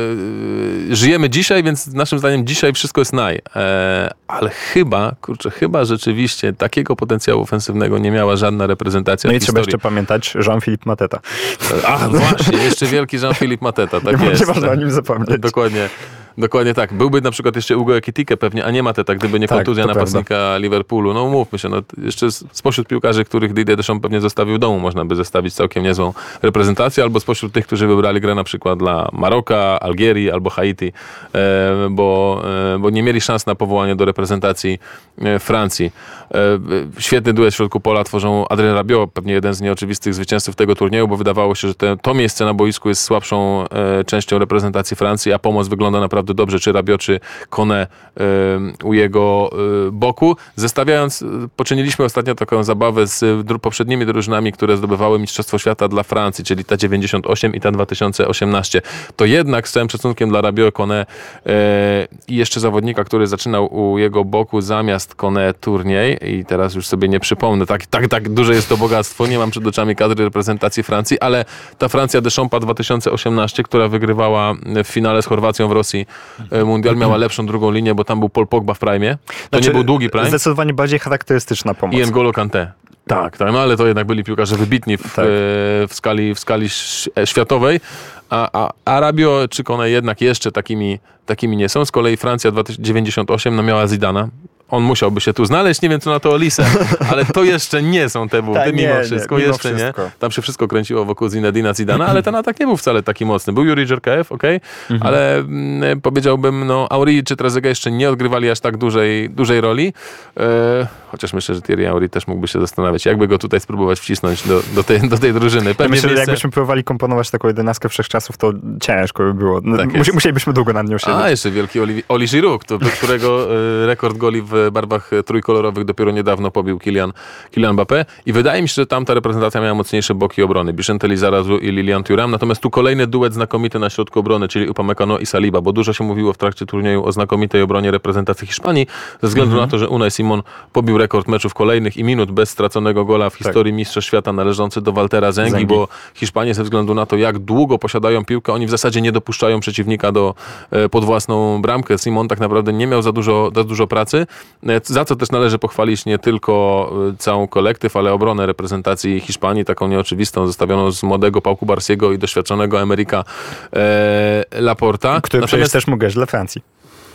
żyjemy dzisiaj, więc naszym zdaniem dzisiaj wszystko jest naj. E, ale chyba, kurczę, chyba rzeczywiście takiego potencjału ofensywnego nie miała żadna reprezentacja. No i w trzeba historii. jeszcze pamiętać Jean-Philippe Mateta. A właśnie, jeszcze wielki Jean-Philippe Mateta, tak nie, jest. Nie można o nim zapomnieć. Dokładnie. Dokładnie tak. Byłby na przykład jeszcze Ugo Ekitike pewnie, a nie Mateta, gdyby nie tak, kontuzja napastnika Liverpoolu. No umówmy się, no, jeszcze spośród piłkarzy, których Didier Deschamps pewnie zostawił w domu, można by zestawić całkiem niezłą reprezentację, albo spośród tych, którzy wybrali grę na przykład dla Maroka, Algierii albo Haiti, e, bo, e, bo nie mieli szans na powołanie do reprezentacji e, Francji. E, świetny duet w środku pola tworzą Adrien Rabiot, pewnie jeden z nieoczywistych zwycięzców tego turnieju, bo wydawało się, że te, to miejsce na boisku jest słabszą e, częścią reprezentacji Francji, a pomoc wygląda naprawdę dobrze, czy Rabiot, czy Koné y, u jego y, boku. Zestawiając, poczyniliśmy ostatnio taką zabawę z dru- poprzednimi drużynami, które zdobywały Mistrzostwo Świata dla Francji, czyli ta dziewięćdziesiąt osiem i ta dwa tysiące osiemnaście. To jednak z całym szacunkiem dla Rabiot, Koné y, i jeszcze zawodnika, który zaczynał u jego boku zamiast Koné turniej i teraz już sobie nie przypomnę, tak, tak, tak duże jest to bogactwo, nie mam przed oczami kadry reprezentacji Francji, ale ta Francja Deschampsa dwa tysiące osiemnaście, która wygrywała w finale z Chorwacją w Rosji Mundial, miała lepszą drugą linię, bo tam był Paul Pogba w prime. To znaczy, nie był długi prime. Zdecydowanie bardziej charakterystyczna pomoc. I N'Golo Kanté. Tak, tak, no ale to jednak byli piłkarze wybitni w, tak. w, skali, w skali światowej, a, a, a Rabiot czy Koné jednak jeszcze takimi, takimi nie są. Z kolei Francja dziewięćdziesiąt osiem no miała Zidana. On musiałby się tu znaleźć, nie wiem co na to Olise, ale to jeszcze nie są te buty, mimo nie, wszystko, nie, mimo jeszcze wszystko. nie. Tam się wszystko kręciło wokół Zinedina Zidana, ale ten atak nie był wcale taki mocny. Był Yuri Dżerkaev, okej, okay, mhm. ale m, powiedziałbym, no Henry czy Trezeguet jeszcze nie odgrywali aż tak dużej, dużej roli, e, chociaż myślę, że Thierry Henry też mógłby się zastanawiać, jakby go tutaj spróbować wcisnąć do, do, tej, do tej drużyny. Ja myślę, miejsce... że jakbyśmy próbowali komponować taką jedenastkę wszechczasów, to ciężko by było. No, tak musi, musielibyśmy długo nad nią siedzieć. A, jeszcze wielki Oli, Oli Giroud, to, którego e, rekord goli w barwach trójkolorowych dopiero niedawno pobił Kylian, Kylian Mbappé i wydaje mi się, że tamta reprezentacja miała mocniejsze boki obrony. Vicente Lizarazu i Lilian Thuram, natomiast tu kolejny duet znakomity na środku obrony, czyli Upamecano i Saliba, bo dużo się mówiło w trakcie turnieju o znakomitej obronie reprezentacji Hiszpanii, ze względu mhm. na to, że Unai Simon pobił rekord meczów kolejnych i minut bez straconego gola w historii tak. Mistrzostw Świata należący do Waltera Zengi, Zengi, bo Hiszpanie ze względu na to, jak długo posiadają piłkę, oni w zasadzie nie dopuszczają przeciwnika do, pod własną bramkę. Simon tak naprawdę nie miał za dużo, za dużo pracy, za co też należy pochwalić nie tylko całą kolektyw, ale obronę reprezentacji Hiszpanii, taką nieoczywistą, zostawioną z młodego Pau Cubarsiego i doświadczonego Emerika e, Laporta. Który Natomiast... przecież też mógł grać dla Francji.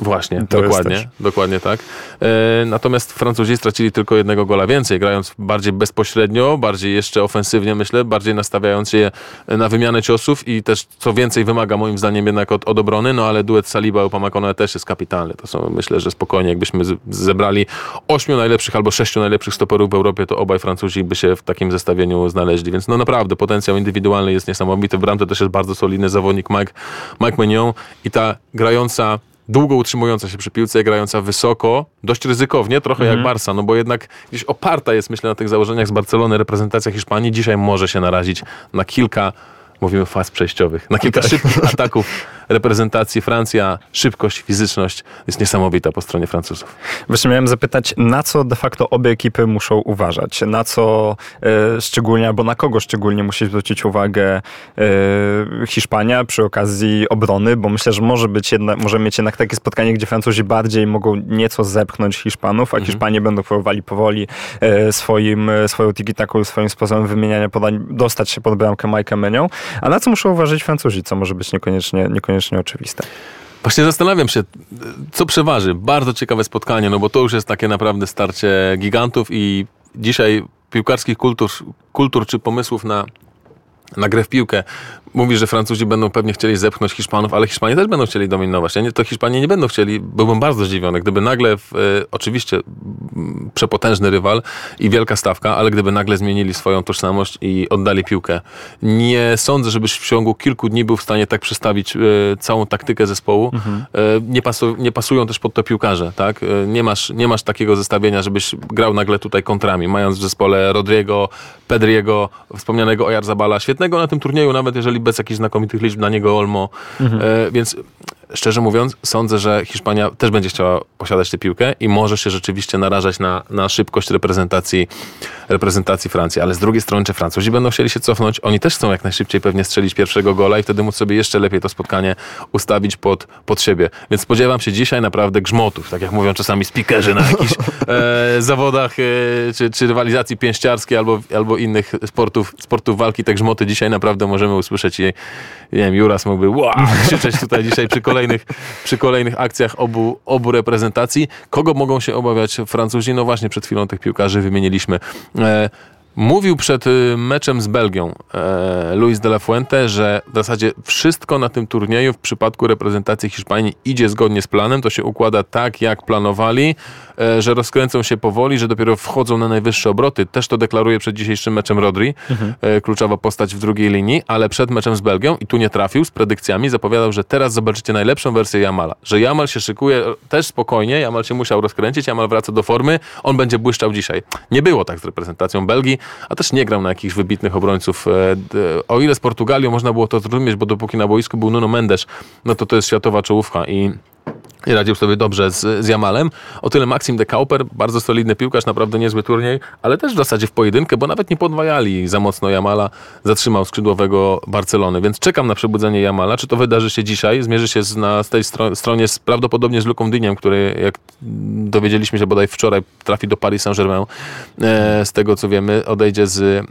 Właśnie, To dokładnie, jest też. dokładnie tak. E, natomiast Francuzi stracili tylko jednego gola więcej, grając bardziej bezpośrednio, bardziej jeszcze ofensywnie, myślę, bardziej nastawiając się na wymianę ciosów i też co więcej wymaga moim zdaniem jednak od, od obrony, no ale duet Saliba i Upamecano też jest kapitalny. To są, myślę, że spokojnie jakbyśmy z, zebrali ośmiu najlepszych albo sześciu najlepszych stoperów w Europie, to obaj Francuzi by się w takim zestawieniu znaleźli, więc no naprawdę potencjał indywidualny jest niesamowity. W bramce też jest bardzo solidny zawodnik Mike, Mike Maignan i ta grająca długo utrzymująca się przy piłce, grająca wysoko, dość ryzykownie, trochę mm. jak Barca, no bo jednak gdzieś oparta jest, myślę, na tych założeniach z Barcelony reprezentacja Hiszpanii. Dzisiaj może się narazić na kilka, mówimy faz przejściowych, na kilka szybkich ataków reprezentacji. Francja, szybkość, fizyczność jest niesamowita po stronie Francuzów. Właśnie miałem zapytać, na co de facto obie ekipy muszą uważać? Na co e, szczególnie, albo na kogo szczególnie musi zwrócić uwagę e, Hiszpania przy okazji obrony? Bo myślę, że może być jedna, może mieć jednak takie spotkanie, gdzie Francuzi bardziej mogą nieco zepchnąć Hiszpanów, a mhm. Hiszpanie będą próbowali powoli e, swoim, swoją tiki-taką, swoim sposobem wymieniania podań dostać się pod bramkę Mike'a Maignan. A na co muszą uważać Francuzi, co może być niekoniecznie, niekoniecznie oczywiste? Właśnie zastanawiam się, co przeważy. Bardzo ciekawe spotkanie, no bo to już jest takie naprawdę starcie gigantów i dzisiaj piłkarskich kultur, kultur czy pomysłów na, na grę w piłkę. Mówi, że Francuzi będą pewnie chcieli zepchnąć Hiszpanów, ale Hiszpanie też będą chcieli dominować. Ja nie, to Hiszpanie nie będą chcieli, byłbym bardzo zdziwiony, gdyby nagle, w, e, oczywiście m, przepotężny rywal i wielka stawka, ale gdyby nagle zmienili swoją tożsamość i oddali piłkę. Nie sądzę, żebyś w ciągu kilku dni był w stanie tak przestawić e, całą taktykę zespołu. Mhm. E, nie, pasu, nie pasują też pod to piłkarze, tak? E, nie masz, nie masz takiego zestawienia, żebyś grał nagle tutaj kontrami, mając w zespole Rodrigo, Pedriego, wspomnianego Oyarzabala, świetnego na tym turnieju, nawet jeżeli bez jakichś znakomitych liczb na niego Olmo. Mhm. E, więc szczerze mówiąc, sądzę, że Hiszpania też będzie chciała posiadać tę piłkę i może się rzeczywiście narażać na, na szybkość reprezentacji, reprezentacji Francji. Ale z drugiej strony, czy Francuzi będą chcieli się cofnąć? Oni też chcą jak najszybciej pewnie strzelić pierwszego gola i wtedy móc sobie jeszcze lepiej to spotkanie ustawić pod, pod siebie. Więc spodziewam się dzisiaj naprawdę grzmotów, tak jak mówią czasami speakerzy na jakichś e, zawodach e, czy, czy rywalizacji pięściarskiej albo, albo innych sportów, sportów walki. Te grzmoty dzisiaj naprawdę możemy usłyszeć i nie wiem, Juras mógłby wow, krzyczeć tutaj dzisiaj przy kolejnych, przy kolejnych akcjach obu, obu reprezentacji. Kogo mogą się obawiać Francuzi? No właśnie przed chwilą tych piłkarzy wymieniliśmy. E, Mówił przed meczem z Belgią e, Luis de la Fuente, że w zasadzie wszystko na tym turnieju w przypadku reprezentacji Hiszpanii idzie zgodnie z planem. To się układa tak, jak planowali, e, że rozkręcą się powoli, że dopiero wchodzą na najwyższe obroty. Też to deklaruje przed dzisiejszym meczem Rodri, mhm. e, kluczowa postać w drugiej linii, ale przed meczem z Belgią, i tu nie trafił, z predykcjami zapowiadał, że teraz zobaczycie najlepszą wersję Jamala. Że Jamal się szykuje też spokojnie, Jamal się musiał rozkręcić, Jamal wraca do formy, on będzie błyszczał dzisiaj. Nie było tak z reprezentacją Belgii, a też nie grał na jakichś wybitnych obrońców. O ile z Portugalią można było to zrozumieć, bo dopóki na boisku był Nuno Mendes, no to to jest światowa czołówka i i radził sobie dobrze z, z Jamalem. O tyle Maxim de Cuyper, bardzo solidny piłkarz, naprawdę niezły turniej, ale też w zasadzie w pojedynkę, bo nawet nie podwajali za mocno Jamala, zatrzymał skrzydłowego Barcelony, więc czekam na przebudzenie Jamala. Czy to wydarzy się dzisiaj? Zmierzy się z, na z tej stro, stronie z, prawdopodobnie z Luką Dyniem, który, jak dowiedzieliśmy się bodaj wczoraj, trafi do Paris Saint-Germain. E, z tego co wiemy, odejdzie z,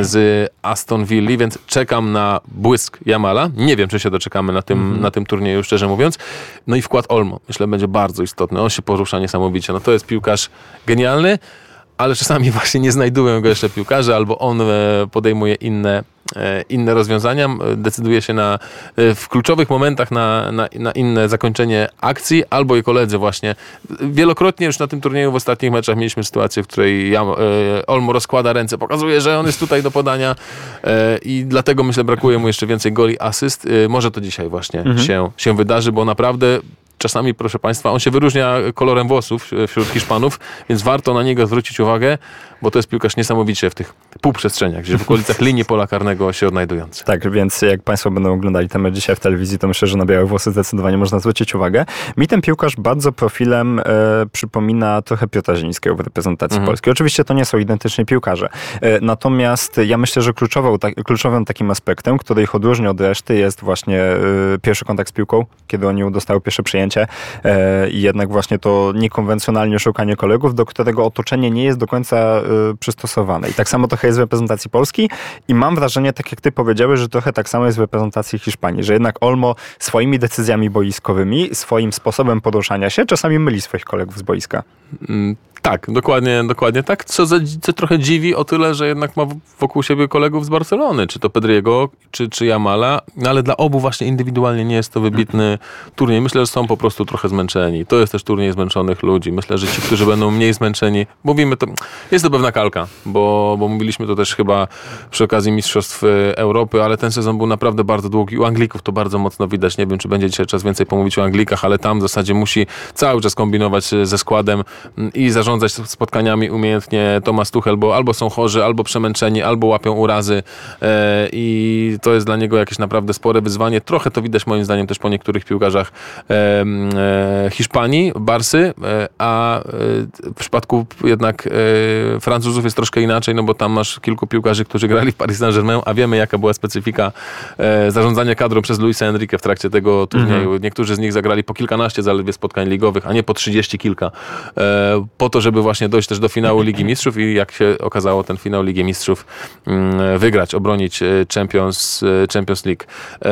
z Aston Villa, więc czekam na błysk Jamala. Nie wiem, czy się doczekamy na tym, mhm. na tym turnieju, szczerze mówiąc. No i wkład Olmo. Myślę, będzie bardzo istotny. On się porusza niesamowicie. No to jest piłkarz genialny, ale czasami właśnie nie znajdują go jeszcze piłkarze, albo on podejmuje inne, inne rozwiązania, decyduje się na, w kluczowych momentach na, na, na inne zakończenie akcji, albo i koledzy właśnie. Wielokrotnie już na tym turnieju w ostatnich meczach mieliśmy sytuację, w której ja, Olmo rozkłada ręce, pokazuje, że on jest tutaj do podania i dlatego myślę, brakuje mu jeszcze więcej goli, asyst. Może to dzisiaj właśnie mhm. się, się wydarzy, bo naprawdę czasami, proszę Państwa, on się wyróżnia kolorem włosów wśród Hiszpanów, więc warto na niego zwrócić uwagę, bo to jest piłkarz niesamowicie w tych półprzestrzeniach, gdzie w okolicach linii pola karnego się odnajdujący. Tak, więc jak Państwo będą oglądali ten mecz dzisiaj w telewizji, to myślę, że na białe włosy zdecydowanie można zwrócić uwagę. Mi ten piłkarz bardzo profilem e, przypomina trochę Piotra Zielińskiego w reprezentacji mhm. polskiej. Oczywiście to nie są identyczni piłkarze. E, natomiast ja myślę, że kluczową, ta, kluczowym takim aspektem, który ich odróżnia od reszty, jest właśnie e, pierwszy kontakt z piłką, kiedy oni dostały pierwsze przyjęcie. momencie e, i jednak właśnie to niekonwencjonalnie szukanie kolegów, do którego otoczenie nie jest do końca e, przystosowane. I tak samo trochę jest w reprezentacji Polski i mam wrażenie, tak jak ty powiedziałeś, że trochę tak samo jest w reprezentacji Hiszpanii, że jednak Olmo swoimi decyzjami boiskowymi, swoim sposobem poruszania się czasami myli swoich kolegów z boiska. Mm. Tak, dokładnie, dokładnie tak, co, za, co trochę dziwi o tyle, że jednak ma wokół siebie kolegów z Barcelony, czy to Pedriego, czy, czy Jamala, no ale dla obu właśnie indywidualnie nie jest to wybitny turniej. Myślę, że są po prostu trochę zmęczeni. To jest też turniej zmęczonych ludzi. Myślę, że ci, którzy będą mniej zmęczeni, mówimy to, jest to pewna kalka, bo, bo mówiliśmy to też chyba przy okazji Mistrzostw Europy, ale ten sezon był naprawdę bardzo długi. U Anglików to bardzo mocno widać. Nie wiem, czy będzie dzisiaj czas więcej pomówić o Anglikach, ale tam w zasadzie musi cały czas kombinować ze składem i zarządzać spotkaniami umiejętnie Thomas Tuchel, bo albo są chorzy, albo przemęczeni, albo łapią urazy e, i to jest dla niego jakieś naprawdę spore wyzwanie. Trochę to widać moim zdaniem też po niektórych piłkarzach e, e, Hiszpanii, Barsy, e, a e, w przypadku jednak e, Francuzów jest troszkę inaczej, no bo tam masz kilku piłkarzy, którzy grali w Paris Saint-Germain, a wiemy jaka była specyfika e, zarządzania kadrą przez Luisa Enrique w trakcie tego turnieju. Mhm. Niektórzy z nich zagrali po kilkanaście zaledwie spotkań ligowych, a nie po trzydzieści kilka. E, po to, żeby właśnie dojść też do finału Ligi Mistrzów i jak się okazało, ten finał Ligi Mistrzów mm, wygrać, obronić Champions, Champions League.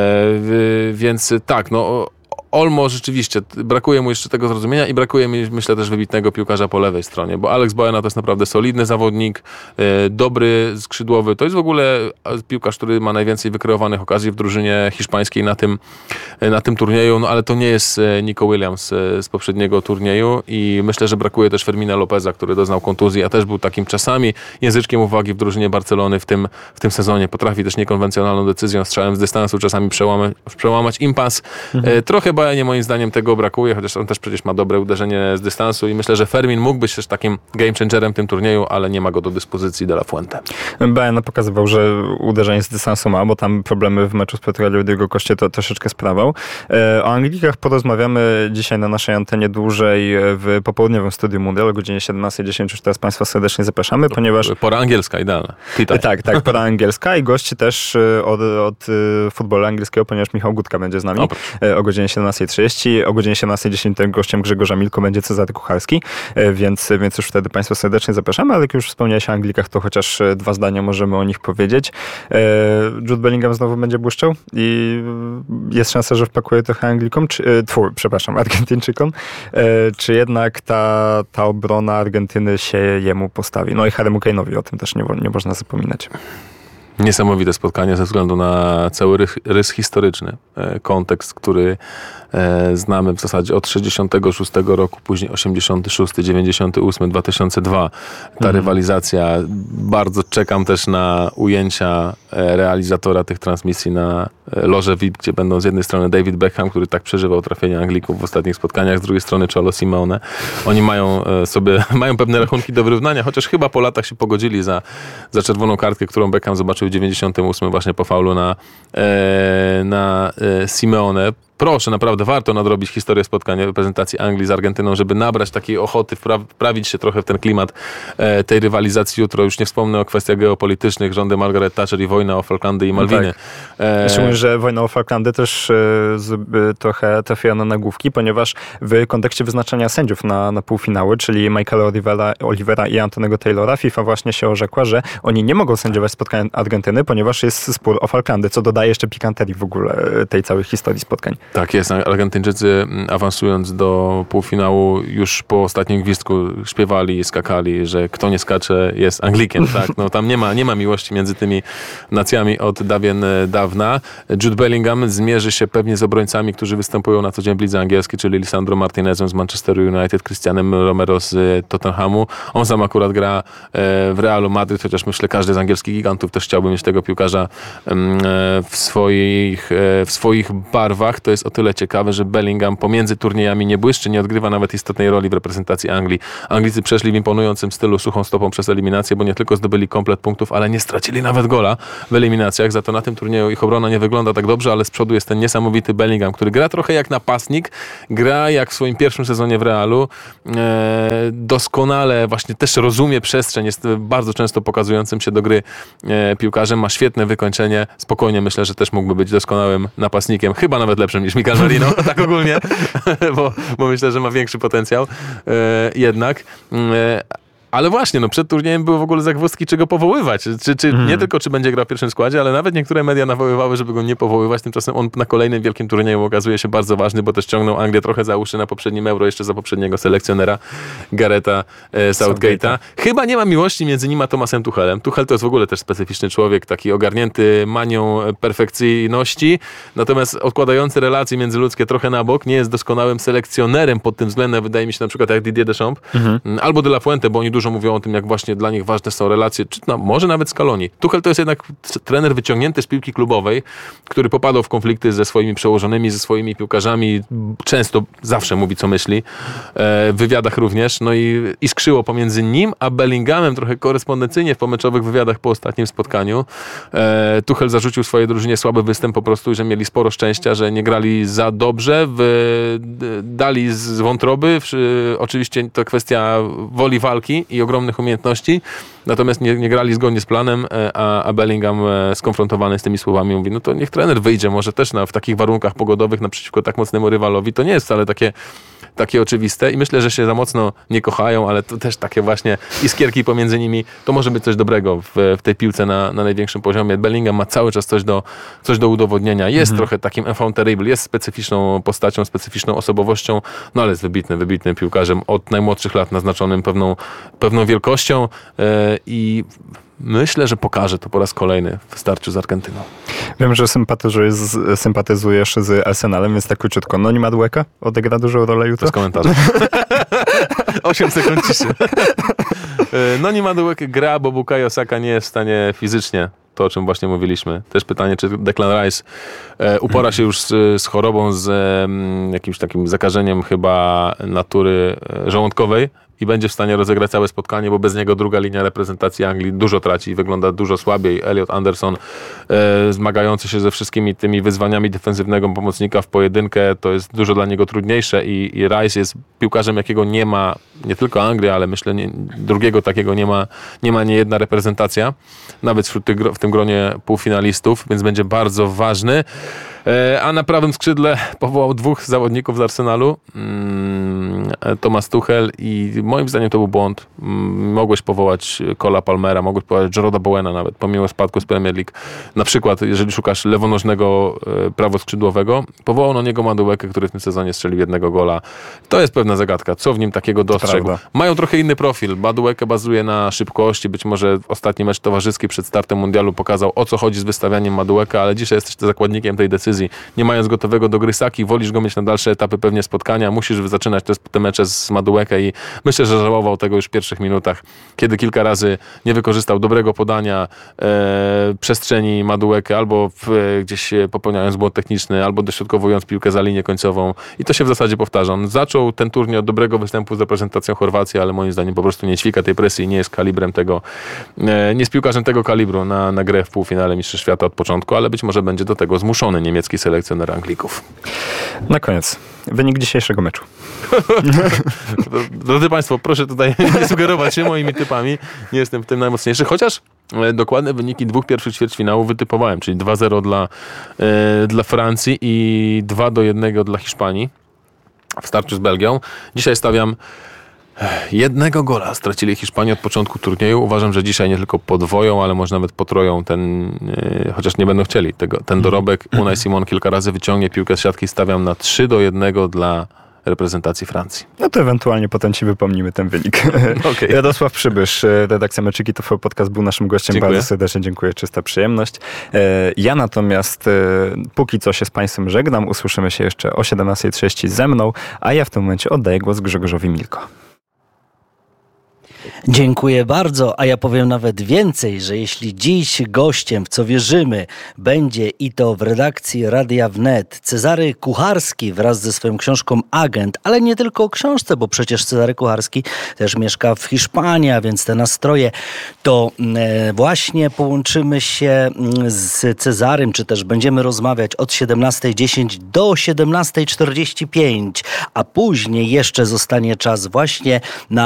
E, więc tak, no Olmo rzeczywiście, brakuje mu jeszcze tego zrozumienia i brakuje mi, myślę, też wybitnego piłkarza po lewej stronie, bo Alex Baena to jest naprawdę solidny zawodnik, e, dobry, skrzydłowy. To jest w ogóle piłkarz, który ma najwięcej wykreowanych okazji w drużynie hiszpańskiej na tym, na tym turnieju, no ale to nie jest Nico Williams z poprzedniego turnieju i myślę, że brakuje też Fermina Lopeza, który doznał kontuzji, a też był takim czasami języczkiem uwagi w drużynie Barcelony w tym, w tym sezonie. Potrafi też niekonwencjonalną decyzją, strzałem z dystansu czasami przełamać, przełamać impas. Mhm. E, trochę Baenie moim zdaniem tego brakuje, chociaż on też przecież ma dobre uderzenie z dystansu i myślę, że Fermin mógł być też takim game changerem w tym turnieju, ale nie ma go do dyspozycji De La Fuente. Baena pokazywał, że uderzenie z dystansu ma, bo tam problemy w meczu z Portugalią w jego koście to troszeczkę sprawał. O Anglikach porozmawiamy dzisiaj na naszej antenie dłużej w popołudniowym studiu Mundial o godzinie siedemnasta dziesięć. Już teraz Państwa serdecznie zapraszamy, ponieważ... Pora angielska, idealna. Witaj. Tak, tak, pora angielska i gości też od, od futbolu angielskiego, ponieważ Michał Gutka będzie z nami o, o godzinie siedemnasta trzydzieści. O godzinie siedemnasta dziesięć gościem Grzegorza Milko będzie Cezary Kucharski, więc, więc już wtedy Państwa serdecznie zapraszamy, ale jak już wspomniałeś o Anglikach, to chociaż dwa zdania możemy o nich powiedzieć. Jude Bellingham znowu będzie błyszczał i jest szansa, że wpakuje trochę Anglikom, czy, tfu, przepraszam, Argentyńczykom, czy jednak ta, ta obrona Argentyny się jemu postawi. No i Harry'emu Kane'owi, o tym też nie, nie można zapominać. Niesamowite spotkanie ze względu na cały rys, rys historyczny, kontekst, który e, znamy w zasadzie od sześćdziesiątego szóstego roku, później osiemdziesiąty szósty, dziewięćdziesiąty ósmy, dwa tysiące drugi. Ta mhm. rywalizacja. Bardzo czekam też na ujęcia e, realizatora tych transmisji na e, loże V I P, gdzie będą z jednej strony David Beckham, który tak przeżywał trafienie Anglików w ostatnich spotkaniach, z drugiej strony Cholo Simeone. Oni mają e, sobie, mają pewne rachunki do wyrównania, chociaż chyba po latach się pogodzili za, za czerwoną kartkę, którą Beckham zobaczył w dziewięćdziesiątym ósmym właśnie po faulu na, e, na e, Simeone. Proszę, naprawdę warto nadrobić historię spotkania reprezentacji Anglii z Argentyną, żeby nabrać takiej ochoty, wpra- wprawić się trochę w ten klimat e, tej rywalizacji jutro. Już nie wspomnę o kwestiach geopolitycznych, rządy Margaret Thatcher i wojna o Falklandy i Malwiny. Tak. E... Szczególnie, że wojna o Falklandy też e, z, e, trochę trafiła na nagłówki, ponieważ w kontekście wyznaczania sędziów na, na półfinały, czyli Michaela Olivera, Olivera i Antonego Taylora, FIFA właśnie się orzekła, że oni nie mogą sędziować spotkań Argentyny, ponieważ jest spór o Falklandy, co dodaje jeszcze pikanterii w ogóle tej całej historii spotkań. Tak jest. Argentyńczycy awansując do półfinału już po ostatnim gwizdku śpiewali, skakali, że kto nie skacze jest Anglikiem. Tak? No, tam nie ma, nie ma miłości między tymi nacjami od dawien dawna. Jude Bellingham zmierzy się pewnie z obrońcami, którzy występują na co dzień w lidze angielskiej, czyli Lisandro Martinezem z Manchesteru United, Cristianem Romero z Tottenhamu. On sam akurat gra w Realu Madryt, chociaż myślę, każdy z angielskich gigantów też chciałby mieć tego piłkarza w swoich, w swoich barwach. To jest o tyle ciekawe, że Bellingham pomiędzy turniejami nie błyszczy, nie odgrywa nawet istotnej roli w reprezentacji Anglii. Anglicy przeszli w imponującym stylu suchą stopą przez eliminację, bo nie tylko zdobyli komplet punktów, ale nie stracili nawet gola w eliminacjach. Za to na tym turnieju ich obrona nie wygląda tak dobrze, ale z przodu jest ten niesamowity Bellingham, który gra trochę jak napastnik, gra jak w swoim pierwszym sezonie w Realu. Eee, doskonale właśnie też rozumie przestrzeń, jest bardzo często pokazującym się do gry e, piłkarzem, ma świetne wykończenie. Spokojnie myślę, że też mógłby być doskonałym napastnikiem, chyba nawet lepszym piłkarzem niż Mikel Merino, tak ogólnie, bo, bo myślę, że ma większy potencjał e, jednak. E, Ale właśnie, no przed turniejem były w ogóle zagwozdki, czego powoływać. Czy, czy hmm. Nie tylko, czy będzie grał w pierwszym składzie, ale nawet niektóre media nawoływały, żeby go nie powoływać. Tymczasem on na kolejnym wielkim turnieju okazuje się bardzo ważny, bo też ciągnął Anglię trochę za uszy na poprzednim Euro, jeszcze za poprzedniego selekcjonera Garetha e, Southgate'a. Chyba nie ma miłości między nim a Thomasem Tuchelem. Tuchel to jest w ogóle też specyficzny człowiek, taki ogarnięty manią perfekcyjności, natomiast odkładający relacje międzyludzkie trochę na bok, nie jest doskonałym selekcjonerem pod tym względem, wydaje mi się na przykład jak Didier Deschamps mhm. albo De La Fuente, bo oni dużo mówią o tym, jak właśnie dla nich ważne są relacje, czy no, może nawet Scaloni. Tuchel to jest jednak trener wyciągnięty z piłki klubowej, który popadał w konflikty ze swoimi przełożonymi, ze swoimi piłkarzami, często, zawsze mówi, co myśli, e, w wywiadach również, no i iskrzyło pomiędzy nim a Bellinghamem trochę korespondencyjnie w pomeczowych wywiadach po ostatnim spotkaniu. E, Tuchel zarzucił swojej drużynie słaby występ po prostu, że mieli sporo szczęścia, że nie grali za dobrze, w, dali z wątroby, w, oczywiście to kwestia woli walki i ogromnych umiejętności, natomiast nie, nie grali zgodnie z planem, a, a Bellingham skonfrontowany z tymi słowami mówi, no to niech trener wyjdzie, może też na, w takich warunkach pogodowych naprzeciwko tak mocnemu rywalowi, to nie jest wcale takie, takie oczywiste i myślę, że się za mocno nie kochają, ale to też takie właśnie iskierki pomiędzy nimi, to może być coś dobrego w, w tej piłce na, na największym poziomie. Bellingham ma cały czas coś do, coś do udowodnienia, jest mhm. trochę takim enfant terrible, jest specyficzną postacią, specyficzną osobowością, no ale jest wybitny, wybitnym piłkarzem, od najmłodszych lat naznaczonym pewną, pewną wielkością yy, i myślę, że pokaże to po raz kolejny w starciu z Argentyną. Wiem, że sympatyzujesz z, sympatyzujesz z Arsenalem, więc tak króciutko. Noni Madueke odegra dużą rolę jutro? Bez komentarzy. osiem sekund ciszy. Noni Madueke gra, bo Bukayo Saka nie jest w stanie fizycznie. To, o czym właśnie mówiliśmy. Też pytanie, czy Declan Rice e, upora się już z, z chorobą, z e, jakimś takim zakażeniem chyba natury e, żołądkowej i będzie w stanie rozegrać całe spotkanie, bo bez niego druga linia reprezentacji Anglii dużo traci i wygląda dużo słabiej. Elliot Anderson e, zmagający się ze wszystkimi tymi wyzwaniami defensywnego pomocnika w pojedynkę, to jest dużo dla niego trudniejsze i, i Rice jest piłkarzem, jakiego nie ma nie tylko Anglia, ale myślę nie, drugiego takiego nie ma, nie ma niejedna reprezentacja, nawet wśród tych, w tym gronie półfinalistów, więc będzie bardzo ważny. A na prawym skrzydle powołał dwóch zawodników z Arsenalu, Thomas Tuchel i moim zdaniem to był błąd. Mogłeś powołać Cola Palmera, mogłeś powołać Jarroda Bowena nawet, pomimo spadku z Premier League. Na przykład, jeżeli szukasz lewonożnego prawoskrzydłowego, powołał na niego Madueke, który w tym sezonie strzelił jednego gola. To jest pewna zagadka, co w nim takiego dostrzegł. Prawda. Mają trochę inny profil. Madueke bazuje na szybkości, być może ostatni mecz towarzyski przed startem mundialu pokazał, o co chodzi z wystawianiem Madueke, ale dzisiaj jesteś zakładnikiem tej decyzji. Nie mając gotowego do gry Saki, wolisz go mieć na dalsze etapy pewnie spotkania, musisz zaczynać te, te mecze z Madueke i myślę, że żałował tego już w pierwszych minutach, kiedy kilka razy nie wykorzystał dobrego podania e, przestrzeni Madueke, albo w, gdzieś popełniając błąd techniczny, albo dośrodkowując piłkę za linię końcową i to się w zasadzie powtarza. On zaczął ten turniej od dobrego występu z reprezentacją Chorwacji, ale moim zdaniem po prostu nie ćwika tej presji, nie jest kalibrem tego, e, nie jest piłkarzem tego kalibru na, na grę w półfinale Mistrzostw Świata od początku, ale być może będzie do tego zmuszony niemiecki selekcjoner Anglików. Na koniec, wynik dzisiejszego meczu. Drodzy Państwo, proszę tutaj nie sugerować się moimi typami. Nie jestem w tym najmocniejszy, chociaż dokładne wyniki dwóch pierwszych ćwierćfinałów wytypowałem, czyli dwa zero dla, e, dla Francji i dwa do jednego dla Hiszpanii w starciu z Belgią. Dzisiaj stawiam jednego gola stracili Hiszpanie od początku turnieju. Uważam, że dzisiaj nie tylko podwoją, ale może nawet potroją ten, yy, chociaż nie będą chcieli, tego, ten dorobek. Unai Simon kilka razy wyciągnie piłkę z siatki, stawiam na trzy do jednego dla reprezentacji Francji. No to ewentualnie potem ci wypomnimy ten wynik. Okay. Radosław Przybysz, redakcja Meczyki, to podcast był naszym gościem. Dziękuję. Bardzo serdecznie dziękuję, czysta przyjemność. Ja natomiast póki co się z Państwem żegnam. Usłyszymy się jeszcze o siedemnastej trzydzieści ze mną, a ja w tym momencie oddaję głos Grzegorzowi Milko. Dziękuję bardzo, a ja powiem nawet więcej, że jeśli dziś gościem, w co wierzymy, będzie i to w redakcji Radia Wnet Cezary Kucharski wraz ze swoją książką Agent, ale nie tylko o książce, bo przecież Cezary Kucharski też mieszka w Hiszpanii, a więc te nastroje, to właśnie połączymy się z Cezarym, czy też będziemy rozmawiać od siedemnastej dziesięć do siedemnastej czterdzieści pięć, a później jeszcze zostanie czas właśnie na